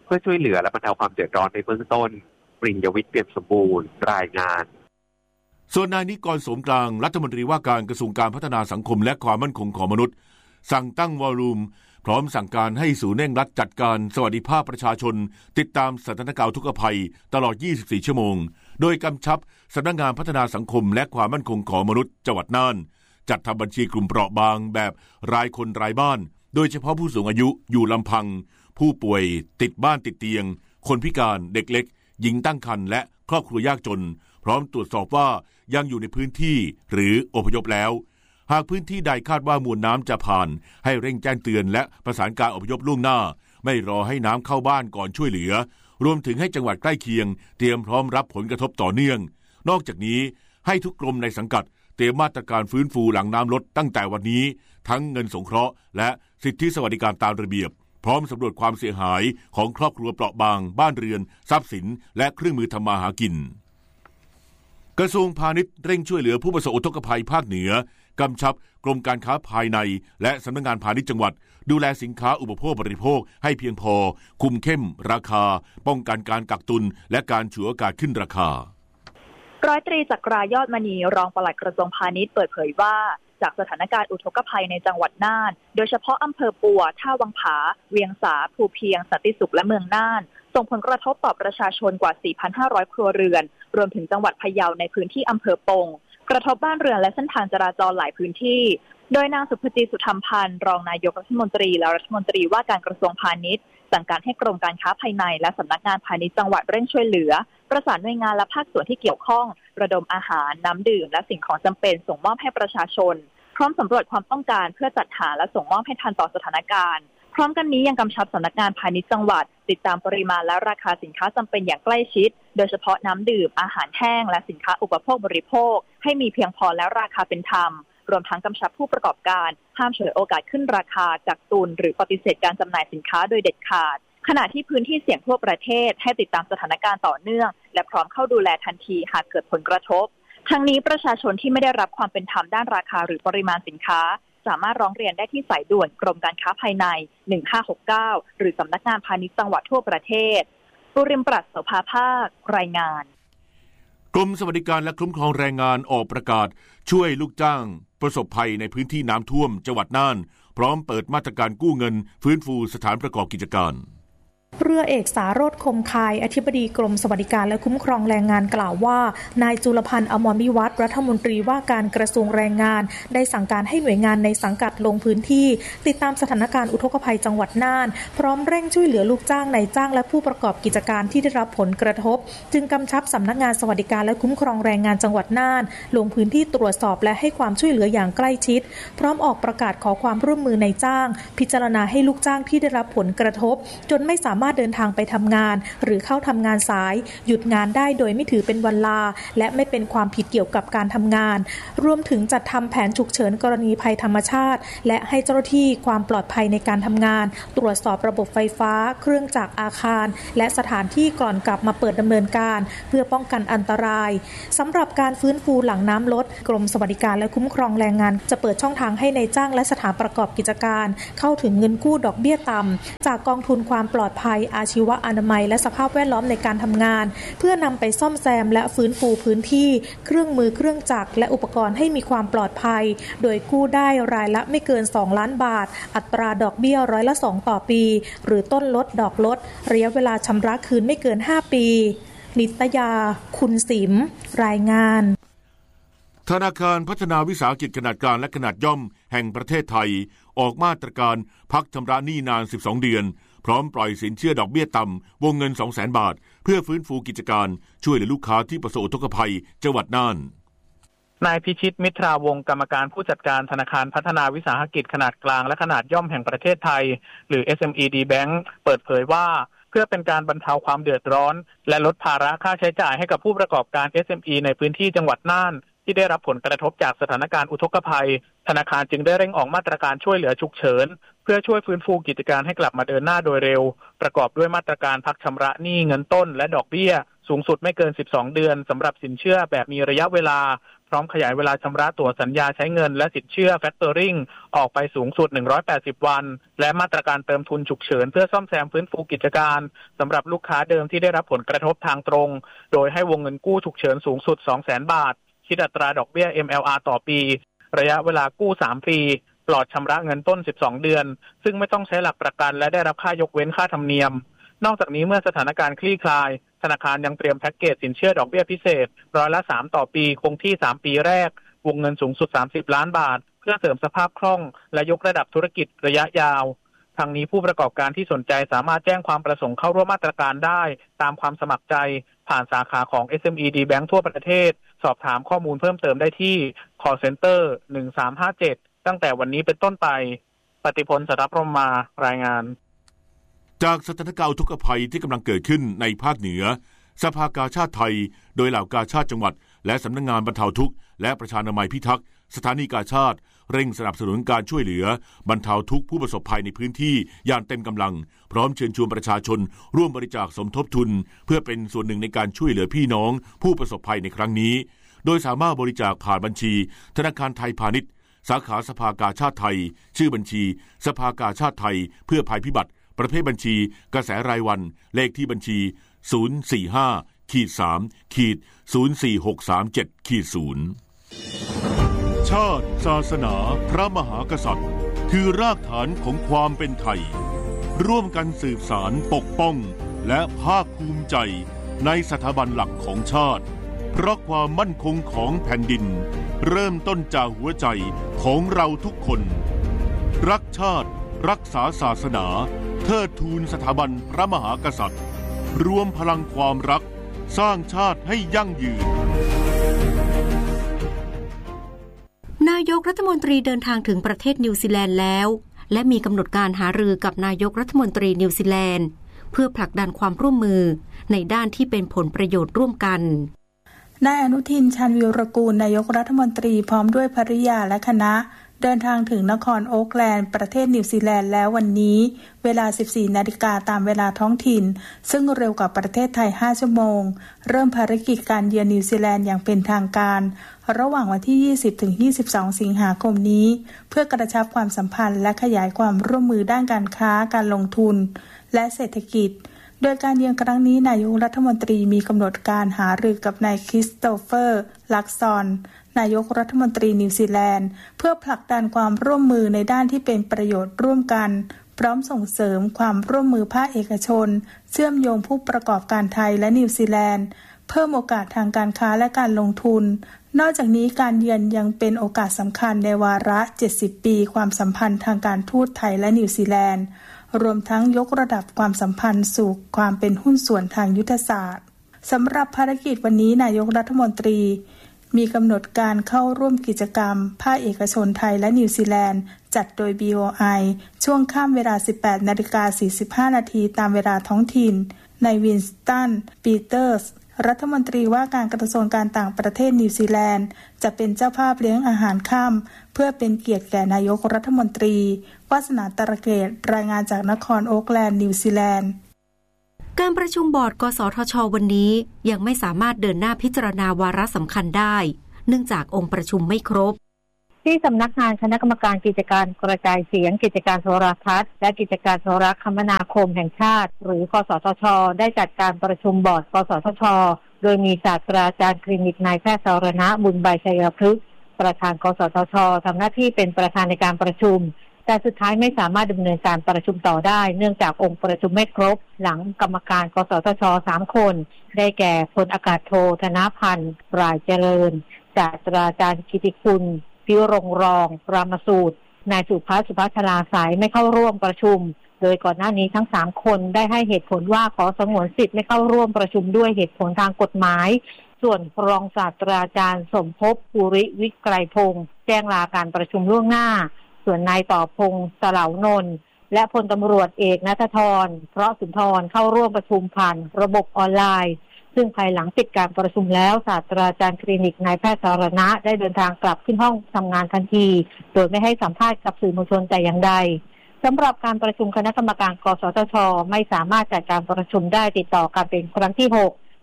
เพื่อช่วยเหลือและบรรเทาความเดือดร้อนในเบื้องต้นปริญญวิทย์เปี่ยมสมบูรณ์รายงานส่วนนายนิกร โสมกลางรัฐมนตรีว่าการกระทรวงการพัฒนาสังคมและความมั่นคงของมนุษย์สั่งตั้งวอลลุ่มพร้อมสั่งการให้ศูนย์เร่งรัดจัดการสวัสดิภาพประชาชนติดตามสถานการณ์อุทกภัยตลอดยี่สิบสี่ชั่วโมงโดยกำชับสำนักงานพัฒนาสังคมและความมั่นคงของมนุษย์จังหวัดน่านจัดทำบัญชีกลุ่มเปราะบางแบบรายคนรายบ้านโดยเฉพาะผู้สูงอายุอยู่ลำพังผู้ป่วยติดบ้านติดเตียงคนพิการเด็กเล็กหญิงตั้งครรภ์และครอบครัวยากจนพร้อมตรวจสอบว่ายังอยู่ในพื้นที่หรืออพยพแล้วหากพื้นที่ใดคาดว่ามวลน้ำจะผ่านให้เร่งแจ้งเตือนและประสานการอพยพล่วงหน้าไม่รอให้น้ำเข้าบ้านก่อนช่วยเหลือรวมถึงให้จังหวัดใกล้เคียงเตรียมพร้อมรับผลกระทบต่อเนื่องนอกจากนี้ให้ทุกกรมในสังกัดเตรียมมาตรการฟื้นฟูหลังน้ำลดตั้งแต่วันนี้ทั้งเงินสงเคราะห์และสิทธิสวัสดิการตามระเบียบพร้อมสำรวจความเสียหายของครอบครัวเปราะบางบ้านเรือนทรัพย์สินและเครื่องมือทำมาหากินกระทรวงพาณิชย์เร่งช่วยเหลือผู้ประสบอุทกภัยภาคเหนือกำชับกรมการค้าภายในและสำนักงานพาณิชย์จังหวัดดูแลสินค้าอุปโภคบริโภคให้เพียงพอคุมเข้มราคาป้องกันการกักตุนและการฉวยโอกาสขึ้นราคาร้อยตรีจักรายอดมณีรองปลัดกระทรวงพาณิชย์เปิดเผยว่าจากสถานการณ์อุทกภัยในจังหวัดน่านโดยเฉพาะอำเภอปัวท่าวังผาเวียงสาภูเพียงสันติสุขและเมืองน่านส่งผลกระทบต่อประชาชนกว่า สี่พันห้าร้อย ครัวเรือนรวมถึงจังหวัดพะเยาในพื้นที่อำเภอปงกระทบบ้านเรือนและเส้นทางจราจรหลายพื้นที่โดยนางสุภจิต สุธรรมพันธ์รองนายกรัฐมนตรีและรัฐมนตรีว่าการกระทรวงพาณิชย์สั่งการให้กรมการค้าภายในและสำนักงานพาณิชย์จังหวัดเร่งช่วยเหลือประสานหน่วยงานและภาคส่วนที่เกี่ยวข้องระดมอาหารน้ำดื่มและสิ่งของจำเป็นส่งมอบให้ประชาชนพร้อมสำรวจความต้องการเพื่อจัดหาและส่งมอบให้ทันต่อสถานการณ์พร้อมกันนี้ยังกำชับสำนักงานพาณิชย์จังหวัดติดตามปริมาณและราคาสินค้าจำเป็นอย่างใกล้ชิดโดยเฉพาะน้ำดื่มอาหารแห้งและสินค้าอุปโภคบริโภคให้มีเพียงพอและราคาเป็นธรรมรวมทั้งกำชับผู้ประกอบการห้ามฉวยโอกาสขึ้นราคากักตุนหรือปฏิเสธการจำหน่ายสินค้าโดยเด็ดขาดขณะที่พื้นที่เสี่ยงทั่วประเทศให้ติดตามสถานการณ์ต่อเนื่องและพร้อมเข้าดูแลทันทีหากเกิดผลกระทบทั้งนี้ประชาชนที่ไม่ได้รับความเป็นธรรมด้านราคาหรือปริมาณสินค้าสามารถร้องเรียนได้ที่สายด่วนกรมการค้าภายในหนึ่งห้าหกเก้าหรือสำนักงานพาณิชย์จังหวัดทั่วประเทศปุริมปรัชโสภาภาครายงานกรมสวัสดิการและคุ้มครองแรงงานออกประกาศช่วยลูกจ้างประสบภัยในพื้นที่น้ำท่วมจังหวัดน่านพร้อมเปิดมาตรการกู้เงินฟื้นฟูสถานประกอบกิจการเรือเอกสาโรจน์คมคายอธิบดีกรมสวัสดิการและคุ้มครองแรงงานกล่าวว่านายจุลพันธ์อมรวิวัฒน์รัฐมนตรีว่าการกระทรวงแรงงานได้สั่งการให้หน่วยงานในสังกัดลงพื้นที่ติดตามสถานการณ์อุทกภัยจังหวัดน่านพร้อมเร่งช่วยเหลือลูกจ้างนายจ้างและผู้ประกอบกิจการที่ได้รับผลกระทบจึงกำชับสำนักงานสวัสดิการและคุ้มครองแรงงานจังหวัดน่านลงพื้นที่ตรวจสอบและให้ความช่วยเหลืออย่างใกล้ชิดพร้อมออกประกาศขอความร่วมมือนายจ้างพิจารณาให้ลูกจ้างที่ได้รับผลกระทบจนไม่สามารถเดินทางไปทำงานหรือเข้าทำงานสายหยุดงานได้โดยไม่ถือเป็นวันลาและไม่เป็นความผิดเกี่ยวกับการทำงานรวมถึงจัดทำแผนฉุกเฉินกรณีภัยธรรมชาติและให้เจ้าหน้าที่ความปลอดภัยในการทำงานตรวจสอบระบบไฟฟ้าเครื่องจักรอาคารและสถานที่ก่อนกลับมาเปิดดำเนินการเพื่อป้องกันอันตรายสำหรับการฟื้นฟูหลังน้ำลดกรมสวัสดิการและคุ้มครองแรงงานจะเปิดช่องทางให้ในายจ้างและสถานประกอบกิจการเข้าถึงเงินกู้ดอกเบี้ยต่ำจากกองทุนความปลอดภัยอาชีวะอนามัยและสภาพแวดล้อมในการทำงานเพื่อนำไปซ่อมแซมและฟื้นฟูพื้นที่เครื่องมือเครื่องจักรและอุปกรณ์ให้มีความปลอดภัยโดยกู้ได้รายละไม่เกินสองล้านบาทอัตราดอกเบี้ยร้อยละสองต่อปีหรือต้นลดดอกลดระยะเวลาชำระคืนไม่เกินห้าปีนิตยาคุณสิมรายงานธนาคารพัฒนาวิสาหกิจขนาดกลางและขนาดย่อมแห่งประเทศไทยออกมาตรการพักชำระหนี้นานสิบสองเดือนพร้อมปล่อยสินเชื่อดอกเบี้ยต่ำวงเงิน สองแสน บาทเพื่อฟื้นฟูกิจการช่วยเหลือลูกค้าที่ประสบอุทกภัยจังหวัดน่านนายพิชิตมิตราวงศ์กรรมการผู้จัดการธนาคารพัฒนาวิสาหกิจขนาดกลางและขนาดย่อมแห่งประเทศไทยหรือ เอส เอ็ม อี ดี Bank เปิดเผยว่าเพื่อเป็นการบรรเทาความเดือดร้อนและลดภาระค่าใช้จ่ายให้กับผู้ประกอบการ เอส เอ็ม อี ในพื้นที่จังหวัดน่านที่ได้รับผลกระทบจากสถานการณ์อุทกภัยธนาคารจึงได้เร่งออกมาตรการช่วยเหลือฉุกเฉินเพื่อช่วยฟื้นฟูกิจการให้กลับมาเดินหน้าโดยเร็วประกอบด้วยมาตรการพักชำระหนี้เงินต้นและดอกเบี้ยสูงสุดไม่เกินสิบสองเดือนสำหรับสินเชื่อแบบมีระยะเวลาพร้อมขยายเวลาชำระตั๋วสัญญาใช้เงินและสินเชื่อแฟคเตอริงออกไปสูงสุดหนึ่งร้อยแปดสิบวันและมาตรการเติมทุนฉุกเฉินเพื่อซ่อมแซมฟื้นฟูกิจการสำหรับลูกค้าเดิมที่ได้รับผลกระทบทางตรงโดยให้วงเงินกู้ฉุกเฉินสูงสุด สองแสน บาทคิดอัตราดอกเบี้ย เอ็ม แอล อาร์ ต่อปีระยะเวลากู้สามปีปลอดชำระเงินต้นสิบสองเดือนซึ่งไม่ต้องใช้หลักประกันและได้รับค่ายกเว้นค่าธรรมเนียมนอกจากนี้เมื่อสถานการณ์คลี่คลายธนาคารยังเตรียมแพ็กเกจสินเชื่อดอกเบี้ยพิเศษร้อยละสามต่อปีคงที่สามปีแรกวงเงินสูงสุดสามสิบล้านบาทเพื่อเสริมสภาพคล่องและยกระดับธุรกิจระยะยาวทางนี้ผู้ประกอบการที่สนใจสามารถแจ้งความประสงค์เข้าร่วมมาตรการได้ตามความสมัครใจผ่านสาขาของ เอส เอ็ม อี ดี Bank ทั่วประเทศสอบถามข้อมูลเพิ่มเติมได้ที่ call center หนึ่งสามห้าเจ็ดตั้งแต่วันนี้เป็นต้นไปปฏิพล สัทธพรหมารายงานจากสถานการณ์อุทกภัยที่กำลังเกิดขึ้นในภาคเหนือสภากาชาดไทยโดยเหล่ากาชาดจังหวัดและสำนักงานบรรเทาทุกข์และประชานามัยพิทักษ์สถานีกาชาดเร่งสนับสนุนการช่วยเหลือบรรเทาทุกข์ผู้ประสบภัยในพื้นที่อย่างเต็มกำลังพร้อมเชิญชวนประชาชนร่วมบริจาคสมทบทุนเพื่อเป็นส่วนหนึ่งในการช่วยเหลือพี่น้องผู้ประสบภัยในครั้งนี้โดยสามารถบริจาคผ่านบัญชีธนาคารไทยพาณิชย์สาขาสภากาชาดไทยชื่อบัญชีสภากาชาดไทยเพื่อภัยพิบัติประเภทบัญชีกระแสรายวันเลขที่บัญชี ศูนย์ สี่ ห้า สาม ศูนย์ สี่ หก สาม เจ็ด ศูนย์ ชาติศาสนาพระมหากษัตริย์คือรากฐานของความเป็นไทยร่วมกันสืบสานปกป้องและภาคภูมิใจในสถาบันหลักของชาติเพราะความมั่นคงของแผ่นดินเริ่มต้นจากหัวใจของเราทุกคนรักชาติรักษาศาสนาเทิดทูนสถาบันพระมหากษัตริย์รวมพลังความรักสร้างชาติให้ยั่งยืนนายกรัฐมนตรีเดินทางถึงประเทศนิวซีแลนด์แล้วและมีกำหนดการหารือกับนายกรัฐมนตรีนิวซีแลนด์เพื่อผลักดันความร่วมมือในด้านที่เป็นผลประโยชน์ร่วมกันนายอนุทิน ชาญวีรกูลนายกรัฐมนตรีพร้อมด้วยภริยาและคณะเดินทางถึงนครโอ๊คแลนด์ประเทศนิวซีแลนด์แล้ววันนี้เวลา สิบสี่นาฬิกาตามเวลาท้องถิ่นซึ่งเร็วกว่าประเทศไทยห้าชั่วโมงเริ่มภารกิจการเยือนนิวซีแลนด์อย่างเป็นทางการระหว่างวันที่ ยี่สิบถึงยี่สิบสอง สิงหาคมนี้เพื่อกระชับความสัมพันธ์และขยายความร่วมมือด้านการค้าการลงทุนและเศรษฐกิจโดยการเยือนครั้งนี้นายกรัฐมนตรีมีกำหนดการหารือกับนายคริสโตเฟอร์ลักซอนนายกรัฐมนตรีนิวซีแลนด์เพื่อผลักดันความร่วมมือในด้านที่เป็นประโยชน์ร่วมกันพร้อมส่งเสริมความร่วมมือภาคเอกชนเชื่อมโยงผู้ประกอบการไทยและนิวซีแลนด์เพิ่มโอกาสทางการค้าและการลงทุนนอกจากนี้การเยือนยังเป็นโอกาสสำคัญในวาระเจ็ดสิบปีความสัมพันธ์ทางการทูตไทยและนิวซีแลนด์รวมทั้งยกระดับความสัมพันธ์สู่ความเป็นหุ้นส่วนทางยุทธศาสตร์สำหรับภารกิจวันนี้นายกรัฐมนตรีมีกำหนดการเข้าร่วมกิจกรรมภาคเอกชนไทยและนิวซีแลนด์จัดโดย บี โอ ไอ ช่วงค่ำเวลา สิบแปดนาฬิกาสี่สิบห้า นาทีตามเวลาท้องถิ่นนายวินสตันปีเตอร์สรัฐมนตรีว่าการกระทรวงการต่างประเทศนิวซีแลนด์จะเป็นเจ้าภาพเลี้ยงอาหารค่ำเพื่อเป็นเกียรติแก่นายกรัฐมนตรีวาสนาตระเกตรายงานจากนครโอ๊คแลนด์นิวซีแลนด์การประชุมบอร์ดกสทช.วันนี้ยังไม่สามารถเดินหน้าพิจารณาวาระสำคัญได้เนื่องจากองค์ประชุมไม่ครบที่สำนักงานคณะกรรมการกิจการกระจายเสียงกิจการโทรทัศน์และกิจการโทรคมนาคมแห่งชาติหรือกสทช.ได้จัดการประชุมบอร์ดกสทช.โดยมีศาสตราจารย์คลินิกนายแพทย์สรณะบุญใบชัยพฤกษ์ประธานกสทช.ทำหน้าที่เป็นประธานในการประชุมแต่สุดท้ายไม่สามารถดำเนินการประชุมต่อได้เนื่องจากองค์ประชุมไม่ครบหลังกรรมการกสทช.สามคนได้แก่พลอากาศโทธนพันธ์รายเจริญศาสตราจารย์กิติคุณพิรงรองรามสูตรนายสุภาสุภาชลาสายไม่เข้าร่วมประชุมโดยก่อนหน้านี้ทั้งสามคนได้ให้เหตุผลว่าขอสงวนสิทธิ์ไม่เข้าร่วมประชุมด้วยเหตุผลทางกฎหมายส่วนรองศาสตราจารย์สมภพภูริวิกรัยพงษ์แจ้งลาการประชุมล่วงหน้าส่วนนายต่อพงษ์สลาวนนท์และพลตำรวจเอกณัฐธรเพราะสุนทรเข้าร่วมประชุมผ่านระบบออนไลน์ซึ่งภายหลังปิดการประชุมแล้วศาสตราจารย์คลินิกนายแพทย์สรณะได้เดินทางกลับขึ้นห้องทำงานทันทีโดยไม่ให้สัมภาษณ์กับสื่อมวลชนแต่อย่างใดสำหรับการประชุมคณะกรรมการกสทช.ไม่สามารถจัดการประชุมได้ติดต่อกันเป็นครั้งที่หก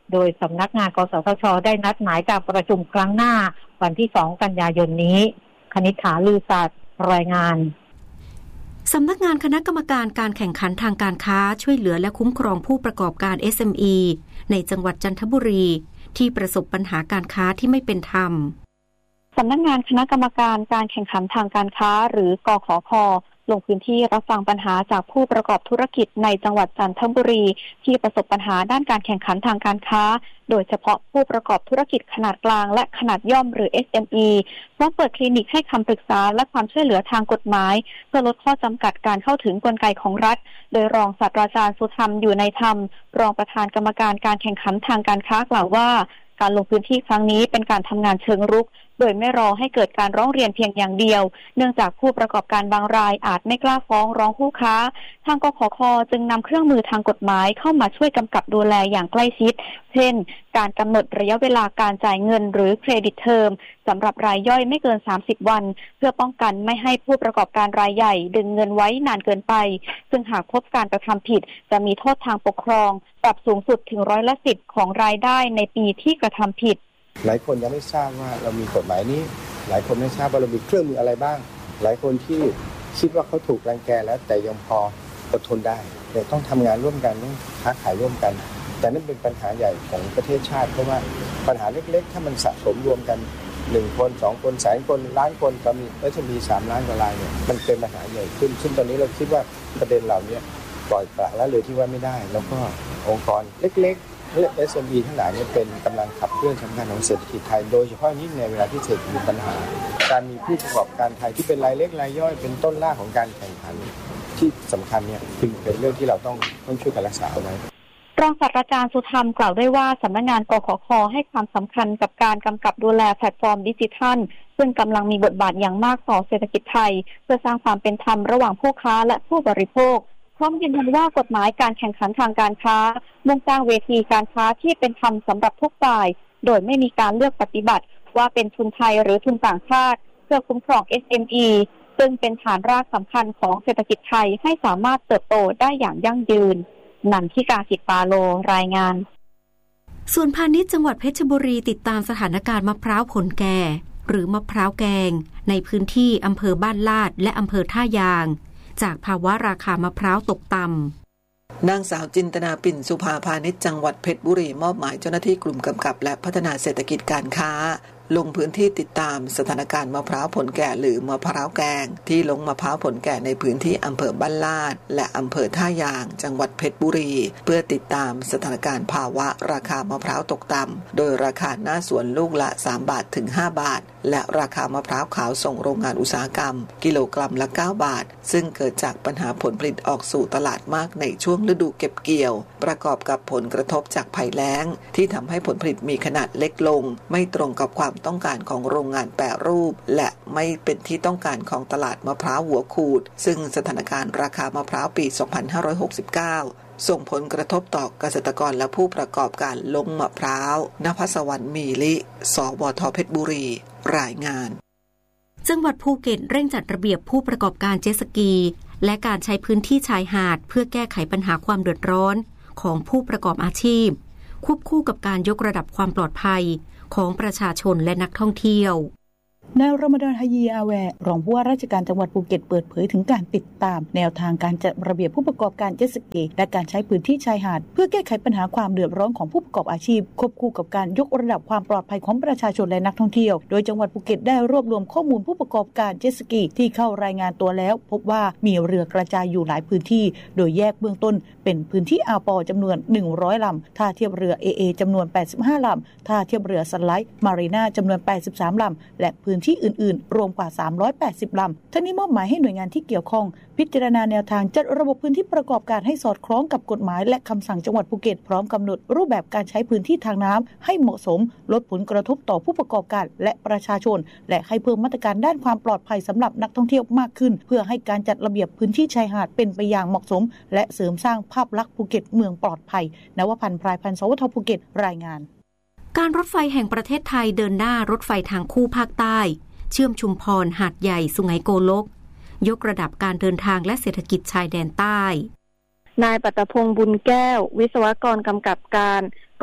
โดยสำนักงานกสทช.ได้นัดหมายการประชุมครั้งหน้าวันที่สองกันยายนนี้คณิษฐาลือศาสตร์รายงานสำนักงานคณะกรรมการการแข่งขันทางการค้าช่วยเหลือและคุ้มครองผู้ประกอบการ เอส เอ็ม อี ในจังหวัดจันทบุรีที่ประสบปัญหาการค้าที่ไม่เป็นธรรมสำนักงานคณะกรรมการการแข่งขันทางการค้าหรือกขค.ลงพื้นที่รับฟังปัญหาจากผู้ประกอบธุรกิจในจังหวัดจันทบุรีที่ประสบปัญหาด้านการแข่งขันทางการค้าโดยเฉพาะผู้ประกอบธุรกิจขนาดกลางและขนาดย่อมหรือ เอส เอ็ม อี พร้อมเปิดคลินิกให้คำปรึกษาและความช่วยเหลือทางกฎหมายเพื่อลดข้อจำกัดการเข้าถึงกลไกของรัฐโดยรองศาสตราจารย์สุธรรมอยู่ในธรรมรองประธานกรรมการการแข่งขันทางการค้ากล่าวว่าการลงพื้นที่ครั้งนี้เป็นการทำงานเชิงรุกโดยไม่รอให้เกิดการร้องเรียนเพียงอย่างเดียวเนื่องจากผู้ประกอบการบางรายอาจไม่กล้าฟ้องร้องผู้ค้าทางกขค.จึงนำเครื่องมือทางกฎหมายเข้ามาช่วยกำกับดูแลอย่างใกล้ชิดเช่นการกำหนดระยะเวลาการจ่ายเงินหรือเครดิตเทอมสำหรับรายย่อยไม่เกินสามสิบวันเพื่อป้องกันไม่ให้ผู้ประกอบการรายใหญ่ดึงเงินไว้นานเกินไปซึ่งหากพบการกระทำผิดจะมีโทษทางปกครองปรับสูงสุดถึงร้อยละสิบของรายได้ในปีที่กระทำผิดหลายคนยังไม่ทราบว่าเรามีกฎหมายนี้หลายคนไม่ทราบว่าเรามีเครื่องมืออะไรบ้างหลายคนที่คิดว่าเขาถูกรังแกแล้วแต่ยังพออดทนได้แต่ต้องทำงานร่วมกันต้องค้าขายร่วมกันแต่นั่นเป็นปัญหาใหญ่ของประเทศชาติเพราะว่าปัญหาเล็กๆถ้ามันสะสมรวมกันหนึ่งคนสองคนแสนคนล้านคนก็มีแล้วจะมีสามล้านกว่ารายเนี่ยมันเป็นปัญหาใหญ่ขึ้นซึ่งตอนนี้เราคิดว่าประเด็นเหล่านี้ปล่อยปละละเลยที่ว่าไม่ได้แล้วก็องค์กรเล็กๆและ เอส เอ็ม อี ทั้งหลายนี่เป็นกำลังขับเคลื่อนสำคัญของเศรษฐกิจไทยโดยเฉพาะยิ่งในเวลาที่เศรษฐกิจมีปัญหาการมีผู้ประกอบการไทยที่เป็นรายเล็กรายย่อยเป็นต้นรากของการแข่งขันที่สำคัญเนี่ยจึงเป็นเรื่องที่เราต้องต้องช่วยกันรักษาเอาไว้รองศาสตราจารย์สุธรรมกล่าวด้วยว่าสำนักงานกขค.ให้ความสำคัญกับการกำกับดูแลแพลตฟอร์มดิจิทัลซึ่งกำลังมีบทบาทอย่างมากต่อเศรษฐกิจไทยเพื่อสร้างความเป็นธรรมระหว่างผู้ค้าและผู้บริโภคพร้อมยืนยันว่ากฎหมายการแข่งขันทางการค้ามุ่งสร้างเวทีการค้าที่เป็นธรรมสำหรับทุกฝ่ายโดยไม่มีการเลือกปฏิบัติว่าเป็นทุนไทยหรือทุนต่างชาติเพื่อคุ้มครอง เอส เอ็ม อี ซึ่งเป็นฐานรากสำคัญของเศรษฐกิจไทยให้สามารถเติบโตได้อย่างยั่งยืนนันทิกาสิทธิ์ปาโลรายงานส่วนพาณิชย์จังหวัดเพชรบุรีติดตามสถานการณ์มะพร้าวผลแก่หรือมะพร้าวแกงในพื้นที่อำเภอบ้านลาดและอำเภอท่ายางจากภาวะราคามะพร้าวตกต่ำนางสาวจินตนาปิ่นสุภาพาณิชย์จังหวัดเพชรบุรีมอบหมายเจ้าหน้าที่กลุ่มกำกับและพัฒนาเศรษฐกิจการค้าลงพื้นที่ติดตามสถานการณ์มะพร้าวผลแก่หรือมะพร้าวแกงที่ลงมะพร้าวผลแก่ในพื้นที่อำเภอบ้านลาดและอำเภอท่ายางจังหวัดเพชรบุรีเพื่อติดตามสถานการณ์ภาวะราคามะพร้าวตกต่ำโดยราคาหน้าสวนลูกละสามบาทถึงห้าบาทและราคามะพร้าวขาวส่งโรงงานอุตสาหกรรมกิโลกรัมละเก้าบาทซึ่งเกิดจากปัญหาผลผลิตออกสู่ตลาดมากในช่วงฤดูเก็บเกี่ยวประกอบกับผลกระทบจากภัยแล้งที่ทำให้ผลผลิตมีขนาดเล็กลงไม่ตรงกับความต้องการของโรงงานแปรรูปและไม่เป็นที่ต้องการของตลาดมะพร้าวหัวขูดซึ่งสถานการณ์ราคามะพร้าวปีสองพันห้าร้อยหกสิบเก้าส่งผลกระทบต่อเกษตรกรและผู้ประกอบการลงมะพร้าวนภัสวรรค์มีลิสวทเพชรบุรีรายงานจังหวัดภูเก็ตเร่งจัดระเบียบผู้ประกอบการเจ็ตสกีและการใช้พื้นที่ชายหาดเพื่อแก้ไขปัญหาความเดือดร้อนของผู้ประกอบอาชีพควบคู่กับการยกระดับความปลอดภัยของประชาชนและนักท่องเที่ยวนายรอมฎอน ฮายี อาแวร์รองผู้ว่าราชการจังหวัดภูเก็ตเปิดเผยถึงการติดตามแนวทางการจัดระเบียบผู้ประกอบการเจ็ตสกีและการใช้พื้นที่ชายหาดเพื่อแก้ไขปัญหาความเดือดร้อนของผู้ประกอบอาชีพควบคู่กับการยกระดับความปลอดภัยของประชาชนและนักท่องเที่ยวโดยจังหวัดภูเก็ตได้รวบรวมข้อมูลผู้ประกอบการเจ็ตสกีที่เข้ารายงานตัวแล้วพบว่ามีเรือกระจายอยู่หลายพื้นที่โดยแยกเบื้องต้นเป็นพื้นที่อ่าวปอจำนวนหนึ่งร้อยลำท่าเทียบเรือ เอ เอ จำนวนแปดสิบห้าลำท่าเทียบเรือซันไลท์มารีนาจำนวนแปดสิบสามลำและพื้นที่อื่นๆรวมกว่าสามร้อยแปดสิบลำทั้งนี้มอบหมายให้หน่วยงานที่เกี่ยวข้องพิจารณาแนวทางจัดระบบพื้นที่ประกอบการให้สอดคล้องกับกฎหมายและคำสั่งจังหวัดภูเก็ตพร้อมกำหนดรูปแบบการใช้พื้นที่ทางน้ำให้เหมาะสมลดผลกระทบต่อผู้ประกอบการและประชาชนและให้เพิ่มมาตรการด้านความปลอดภัยสำหรับนักท่องเที่ยวมากขึ้นเพื่อให้การจัดระเบียบพื้นที่ชายหาดเป็นไปอย่างเหมาะสมและเสริมสร้างภาพลักษณ์ภูเก็ตเมืองปลอดภัยนวพันธ์ พรายพันธ์ สวทภูเก็ตรายงานการรถไฟแห่งประเทศไทยเดินหน้ารถไฟทางคู่ภาคใต้เชื่อมชุมพรหาดใหญ่สุไหงโกลกยกระดับการเดินทางและเศรษฐกิจชายแดนใต้นายปัตตพงษ์บุญแก้ววิศวกรกำกับการก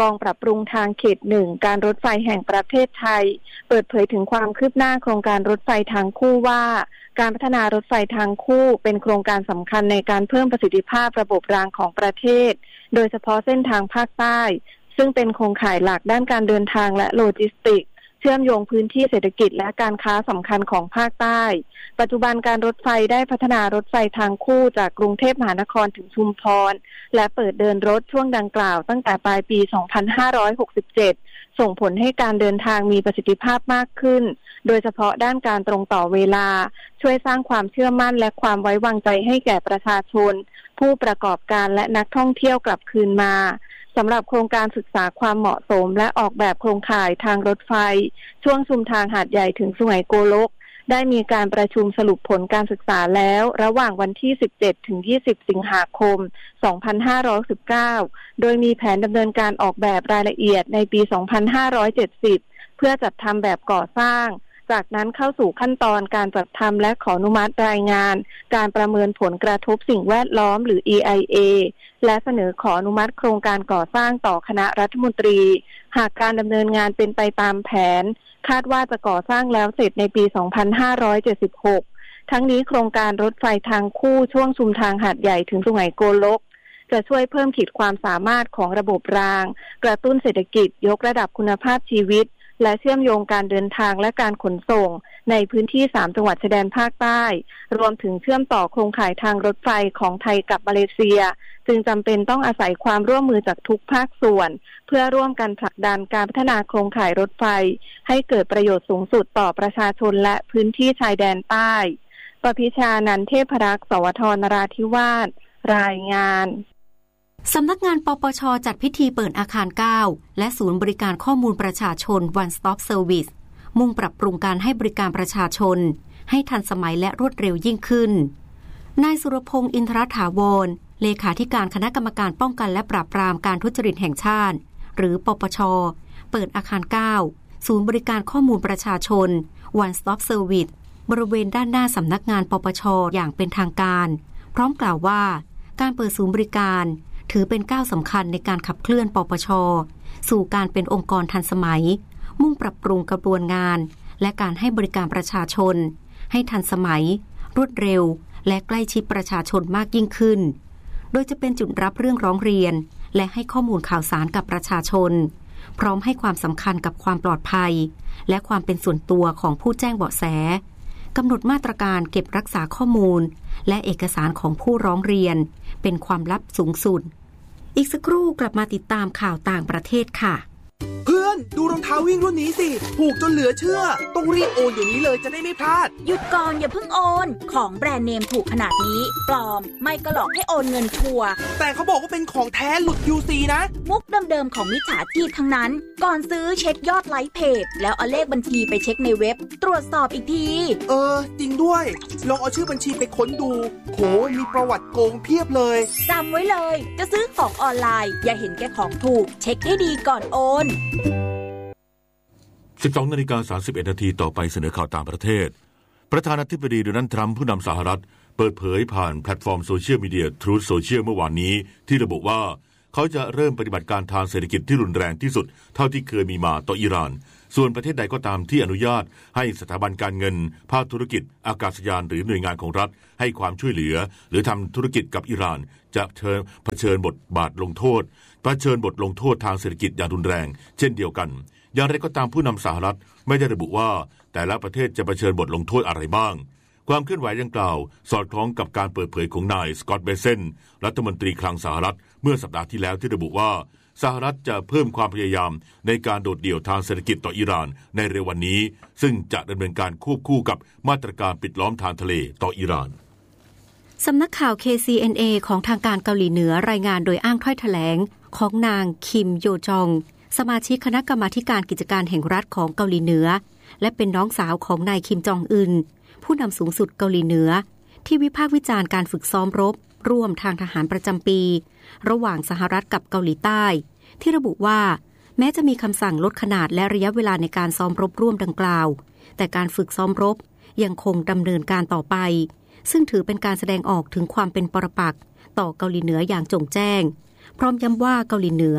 กองปรับปรุงทางเขตหนึ่งการรถไฟแห่งประเทศไทยเปิดเผยถึงความคืบหน้าโครงการรถไฟทางคู่ว่าการพัฒนารถไฟทางคู่เป็นโครงการสำคัญในการเพิ่มประสิทธิภาพระบบรางของประเทศโดยเฉพาะเส้นทางภาคใต้ซึ่งเป็นโครงข่ายหลักด้านการเดินทางและโลจิสติกส์เชื่อมโยงพื้นที่เศรษฐกิจและการค้าสำคัญของภาคใต้ปัจจุบันการรถไฟได้พัฒนารถไฟทางคู่จากกรุงเทพมหานครถึงชุมพรและเปิดเดินรถช่วงดังกล่าวตั้งแต่ปลายปี สองพันห้าร้อยหกสิบเจ็ด ส่งผลให้การเดินทางมีประสิทธิภาพมากขึ้นโดยเฉพาะด้านการตรงต่อเวลาช่วยสร้างความเชื่อมั่นและความไว้วางใจให้แก่ประชาชนผู้ประกอบการและนักท่องเที่ยวกลับคืนมาสำหรับโครงการศึกษาความเหมาะสมและออกแบบโครงข่ายทางรถไฟช่วงชุมทางหาดใหญ่ถึงสุไหงโกลกได้มีการประชุมสรุปผลการศึกษาแล้วระหว่างวันที่สิบเจ็ดถึงยี่สิบสิงหาคมสองพันห้าร้อยสิบเก้าโดยมีแผนดำเนินการออกแบบรายละเอียดในปีสองพันห้าร้อยเจ็ดสิบเพื่อจัดทำแบบก่อสร้างจากนั้นเข้าสู่ขั้นตอนการจัดทำและขออนุมัติรายงานการประเมินผลกระทบสิ่งแวดล้อมหรือ อี ไอ เอ และเสนอขออนุมัติโครงการก่อสร้างต่อคณะรัฐมนตรีหากการดำเนินงานเป็นไปตามแผนคาดว่าจะก่อสร้างแล้วเสร็จในปี สองพันห้าร้อยเจ็ดสิบหก ทั้งนี้โครงการรถไฟทางคู่ช่วงชุมทางหาดใหญ่ถึงสุไหงโกลกจะช่วยเพิ่มขีดความสามารถของระบบรางกระตุ้นเศรษฐกิจยกระดับคุณภาพชีวิตและเชื่อมโยงการเดินทางและการขนส่งในพื้นที่สามจังหวัดชายแดนภาคใต้รวมถึงเชื่อมต่อโครงข่ายทางรถไฟของไทยกับมาเลเซียจึงจำเป็นต้องอาศัยความร่วมมือจากทุกภาคส่วนเพื่อร่วมกันผลักดันการพัฒนาโครงข่ายรถไฟให้เกิดประโยชน์สูงสุดต่อประชาชนและพื้นที่ชายแดนใต้ปพิชานันท์เทพรักษ์สวท นราธิวาสรายงานสำนักงานปปช.จัดพิธีเปิดอาคารเก้าและศูนย์บริการข้อมูลประชาชน One Stop Service มุ่งปรับปรุงการให้บริการประชาชนให้ทันสมัยและรวดเร็วยิ่งขึ้นนายสุรพงษ์อินทรถาวรเลขาธิการคณะกรรมการป้องกันและปราบปรามการทุจริตแห่งชาติหรือปปช.เปิดอาคารเก้าศูนย์บริการข้อมูลประชาชน One Stop Service บริเวณด้านหน้าสำนักงานปปช.อย่างเป็นทางการพร้อมกล่าวว่าการเปิดศูนย์บริการถือเป็นก้าวสำคัญในการขับเคลื่อนปปช.สู่การเป็นองค์กรทันสมัยมุ่งปรับปรุงกระบวนงานและการให้บริการประชาชนให้ทันสมัยรวดเร็วและใกล้ชิดประชาชนมากยิ่งขึ้นโดยจะเป็นจุดรับเรื่องร้องเรียนและให้ข้อมูลข่าวสารกับประชาชนพร้อมให้ความสำคัญกับความปลอดภัยและความเป็นส่วนตัวของผู้แจ้งเบาะแสกำหนดมาตรการเก็บรักษาข้อมูลและเอกสารของผู้ร้องเรียนเป็นความลับสูงสุดอีกสักครู่กลับมาติดตามข่าวต่างประเทศค่ะเพื่อนดูรองเท้าวิ่งรุ่นนี้สิถูกจนเหลือเชื่อต้องรีบโอนเดี๋ยวนี้เลยจะได้ไม่พลาดหยุดก่อนอย่าเพิ่งโอนของแบรนด์เนมถูกขนาดนี้ปลอมไม่ก็หลอกให้โอนเงินชัวร์แต่เขาบอกว่าเป็นของแท้หลุด ยู ซี นะมุกเดิมๆของมิจฉาชีพทั้งนั้นก่อนซื้อเช็คยอดไลค์เพจแล้วเอาเลขบัญชีไปเช็คในเว็บตรวจสอบอีกทีเออจริงด้วยลองเอาชื่อบัญชีไปค้นดูโหมีประวัติโกงเพียบเลยจำไว้เลยจะซื้อของออนไลน์อย่าเห็นแก่ของถูกเช็คให้ดีก่อนโอนสิบสองนาฬิกาสามสิบเอ็ดนาทีต่อไปเสนอข่าวต่างประเทศประธานาธิบดีโดนัลด์ทรัมป์ผู้นำสหรัฐเปิดเผยผ่านแพลตฟอร์มโซเชียลมีเดีย Truth Social เมื่อวานนี้ที่ระบุว่าเขาจะเริ่มปฏิบัติการทางเศรษฐกิจที่รุนแรงที่สุดเท่าที่เคยมีมาต่ออิหร่านส่วนประเทศใดก็ตามที่อนุญาตให้สถาบันการเงินภาคธุรกิจอากาศยานหรือหน่วยงานของรัฐให้ความช่วยเหลือหรือทำธุรกิจกับอิหร่านจะเผชิญบทบาทลงโทษเผชิญบทลงโทษทางเศรษฐกิจอย่างรุนแรงเช่นเดียวกันอย่างไรก็ตามผู้นำสหรัฐไม่ได้ระบุว่าแต่ละประเทศจะเผชิญบทลงโทษอะไรบ้างความเคลื่อนไหวดังกล่าวสอดคล้องกับการเปิดเผยของนายสกอตต์เบเซนรัฐมนตรีคลังสหรัฐเมื่อสัปดาห์ที่แล้วที่ระบุว่าสหรัฐจะเพิ่มความพยายามในการโดดเดี่ยวทางเศรษฐกิจต่ออิหร่านในเร็ววันนี้ซึ่งจะดำเนินการควบคู่กับมาตรการปิดล้อมทางทะเลต่ออิหร่านสำนักข่าว เค ซี เอ็น เอ ของทางการเกาหลีเหนือรายงานโดยอ้างถ้อยแถลงของนางคิมโยจองสมาชิกคณะกรรมาการกิจการแห่งรัฐของเกาหลีเหนือและเป็นน้องสาวของนายคิมจองอึนผู้นำสูงสุดเกาหลีเหนือที่วิพากษ์วิจารณ์การฝึกซ้อมรบร่วมทางทหารประจำปีระหว่างสหรัฐกับเกาหลีใต้ที่ระบุว่าแม้จะมีคำสั่งลดขนาดและระยะเวลาในการซ้อมรบร่วมดังกล่าวแต่การฝึกซ้อมรบยังคงดำเนินการต่อไปซึ่งถือเป็นการแสดงออกถึงความเป็นปรปักษ์ต่อเกาหลีเหนืออย่างจงแจ้งพร้อมย้ำว่าเกาหลีเหนือ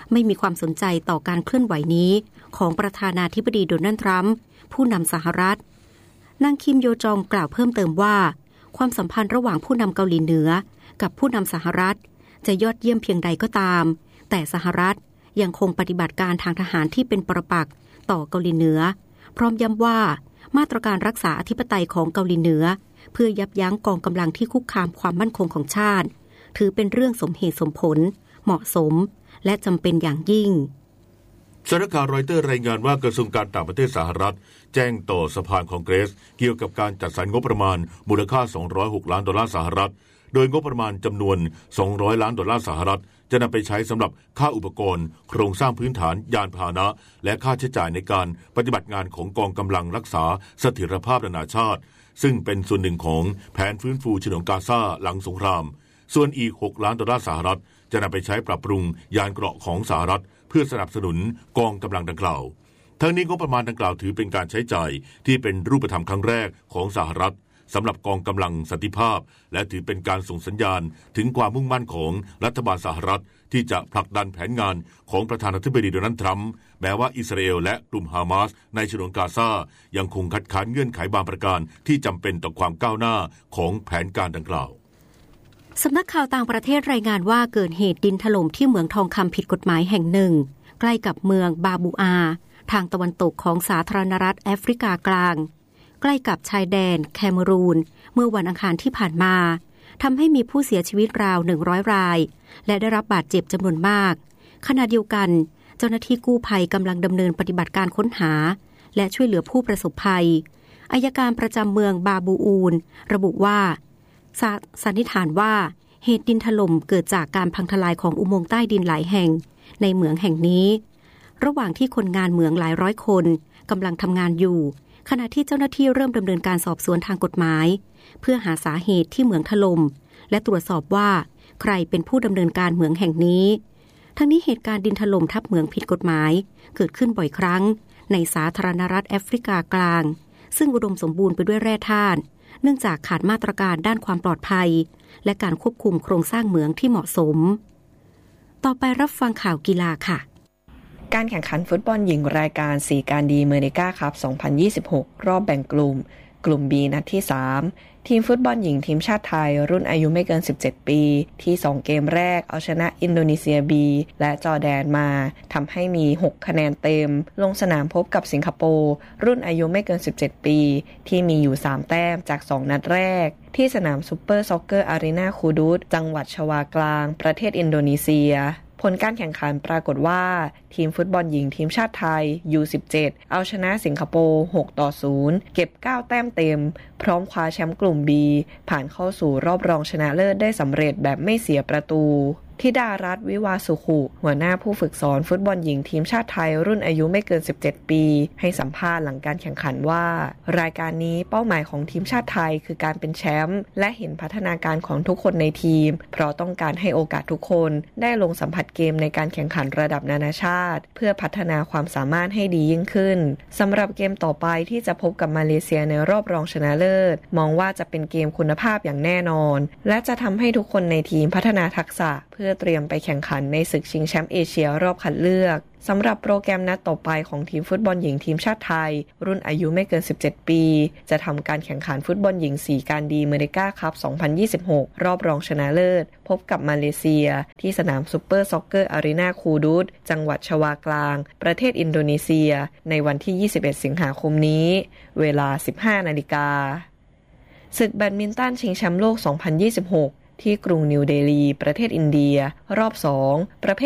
ไม่มีความสนใจต่อการเคลื่อนไหวนี้ของประธานาธิบดีโดนัลด์ทรัมป์ผู้นำสหรัฐนางคิมโยจองกล่าวเพิ่มเติมว่าความสัมพันธ์ระหว่างผู้นำเกาหลีเหนือกับผู้นำสหรัฐจะยอดเยี่ยมเพียงใดก็ตามแต่สหรัฐยังคงปฏิบัติการทางทหารที่เป็นปรปักษ์ต่อเกาหลีเหนือพร้อมย้ำว่ามาตรการรักษาอธิปไตยของเกาหลีเหนือเพื่อยับยั้งกองกำลังที่คุกคามความมั่นคงของชาติถือเป็นเรื่องสมเหตุสมผลเหมาะสมและจำเป็นอย่างยิ่งสำนักข่าวรอยเตอร์รายงานว่ากระทรวงการต่างประเทศสหรัฐแจ้งต่อสภาคองเกรสเกี่ยวกับการจัดสรรงบประมาณมูลค่าสองร้อยหกล้านดอลลาร์สหรัฐโดยงบประมาณจำนวนสองร้อยล้านดอลลาร์สหรัฐจะนำไปใช้สำหรับค่าอุปกรณ์โครงสร้างพื้นฐานยานพาหนะและค่าใช้จ่ายในการปฏิบัติงานของกองกำลังรักษาเสถียรภาพนานาชาติซึ่งเป็นส่วนหนึ่งของแผนฟื้นฟูฉนวนกาซาหลังสงครามส่วนอีกหกล้านดอลลาร์สหรัฐจะนำไปใช้ปรับปรุงยานเกราะของสหรัฐเพื่อสนับสนุนกองกำลังดังกล่าวทั้งนี้งบประมาณดังกล่าวถือเป็นการใช้จ่ายที่เป็นรูปธรรมครั้งแรกของสหรัฐสำหรับกองกำลังสันติภาพและถือเป็นการส่งสัญญาณถึงความมุ่งมั่นของรัฐบาลสหรัฐที่จะผลักดันแผนงานของประธานาธิบดีโดนัลด์ทรัมป์แม้ว่าอิสราเอลและกลุ่มฮามาสในฉนวนกาซายังคงคัดค้านเงื่อนไขบางประการที่จำเป็นต่อความก้าวหน้าของแผนการดังกล่าวสำนักข่าวต่างประเทศรายงานว่าเกิดเหตุดินถล่มที่เหมืองทองคำผิดกฎหมายแห่งหนึ่งใกล้กับเมืองบาบูอาทางตะวันตกของสาธารณรัฐแอฟริกากลางใกล้กับชายแดนแคเมรูนเมื่อวันอังคารที่ผ่านมาทำให้มีผู้เสียชีวิตราวหนึ่งร้อยรายและได้รับบาดเจ็บจำนวนมากขณะเดียวกันเจ้าหน้าที่กู้ภัยกำลังดำเนินปฏิบัติการค้นหาและช่วยเหลือผู้ประสบภัยอัยการประจำเมืองบาบูอูนระบุว่าสันนิษฐานว่าเหตุดินถล่มเกิดจากการพังทลายของอุโมงค์ใต้ดินหลายแห่งในเหมืองแห่งนี้ระหว่างที่คนงานเหมืองหลายร้อยคนกำลังทำงานอยู่ขณะที่เจ้าหน้าที่เริ่มดำเนินการสอบสวนทางกฎหมายเพื่อหาสาเหตุที่เหมืองถล่มและตรวจสอบว่าใครเป็นผู้ดำเนินการเหมืองแห่งนี้ทั้งนี้เหตุการณ์ดินถล่มทับเหมืองผิดกฎหมายเกิดขึ้นบ่อยครั้งในสาธารณรัฐแอฟริกากลางซึ่งอุดมสมบูรณ์ไปด้วยแร่ธาตุเนื่องจากขาดมาตรการด้านความปลอดภัยและการควบคุมโครงสร้างเหมืองที่เหมาะสมต่อไปรับฟังข่าวกีฬาค่ะการแข่งขันฟุตบอลหญิงรายการสี่การดีเมริกาคัพ สองพันยี่สิบหก รอบแบ่งกลุ่มกลุ่ม B นัดที่ สามทีมฟุตบอลหญิงทีมชาติไทยรุ่นอายุไม่เกินสิบเจ็ดปีที่สองเกมแรกเอาชนะอินโดนีเซีย B และจอร์แดนมาทำให้มีหกคะแนนเต็มลงสนามพบกับสิงคโปร์รุ่นอายุไม่เกินสิบเจ็ดปีที่มีอยู่สามแต้มจากสองนัดแรกที่สนามซุปเปอร์ซ็อกเกอร์อารีนาคูดูดจังหวัดชวากลางประเทศอินโดนีเซียผลการแข่งขันปรากฏว่าทีมฟุตบอลหญิงทีมชาติไทย ยู สิบเจ็ด เอาชนะสิงคโปร์ หกต่อศูนย์ เก็บเก้าแต้มเต็มพร้อมคว้าแชมป์กลุ่ม B ผ่านเข้าสู่รอบรองชนะเลิศได้สำเร็จแบบไม่เสียประตูธิดารัตน์วิวาสุขุหัวหน้าผู้ฝึกสอนฟุตบอลหญิงทีมชาติไทยรุ่นอายุไม่เกินสิบเจ็ดปีให้สัมภาษณ์หลังการแข่งขันว่ารายการนี้เป้าหมายของทีมชาติไทยคือการเป็นแชมป์และเห็นพัฒนาการของทุกคนในทีมเพราะต้องการให้โอกาสทุกคนได้ลงสัมผัสเกมในการแข่งขันระดับนานาชาติเพื่อพัฒนาความสามารถให้ดียิ่งขึ้นสำหรับเกมต่อไปที่จะพบกับมาเลเซียในรอบรองชนะเลิศมองว่าจะเป็นเกมคุณภาพอย่างแน่นอนและจะทำให้ทุกคนในทีมพัฒนาทักษะเพื่อเตรียมไปแข่งขันในศึกชิงแชมป์เอเชียรอบคัดเลือกสำหรับโปรแกรมนัดต่อไปของทีมฟุตบอลหญิงทีมชาติไทยรุ่นอายุไม่เกินสิบเจ็ดปีจะทำการแข่งขันฟุตบอลหญิงสี่การดีเมริกาคัพ สองพันยี่สิบหก รอบรองชนะเลิศพบกับมาเลเซียที่สนามซุปเปอร์ซ็อกเกอร์อารีนาคูดูดจังหวัดชวากลางประเทศอินโดนีเซียในวันที่ยี่สิบเอ็ดสิงหาคมนี้เวลา สิบห้านาฬิกาศึกแบดมินตันชิงแชมป์โลก สองพันยี่สิบหกที่กรุงนิวเดลีประเทศอินเดียรอบสองประเภท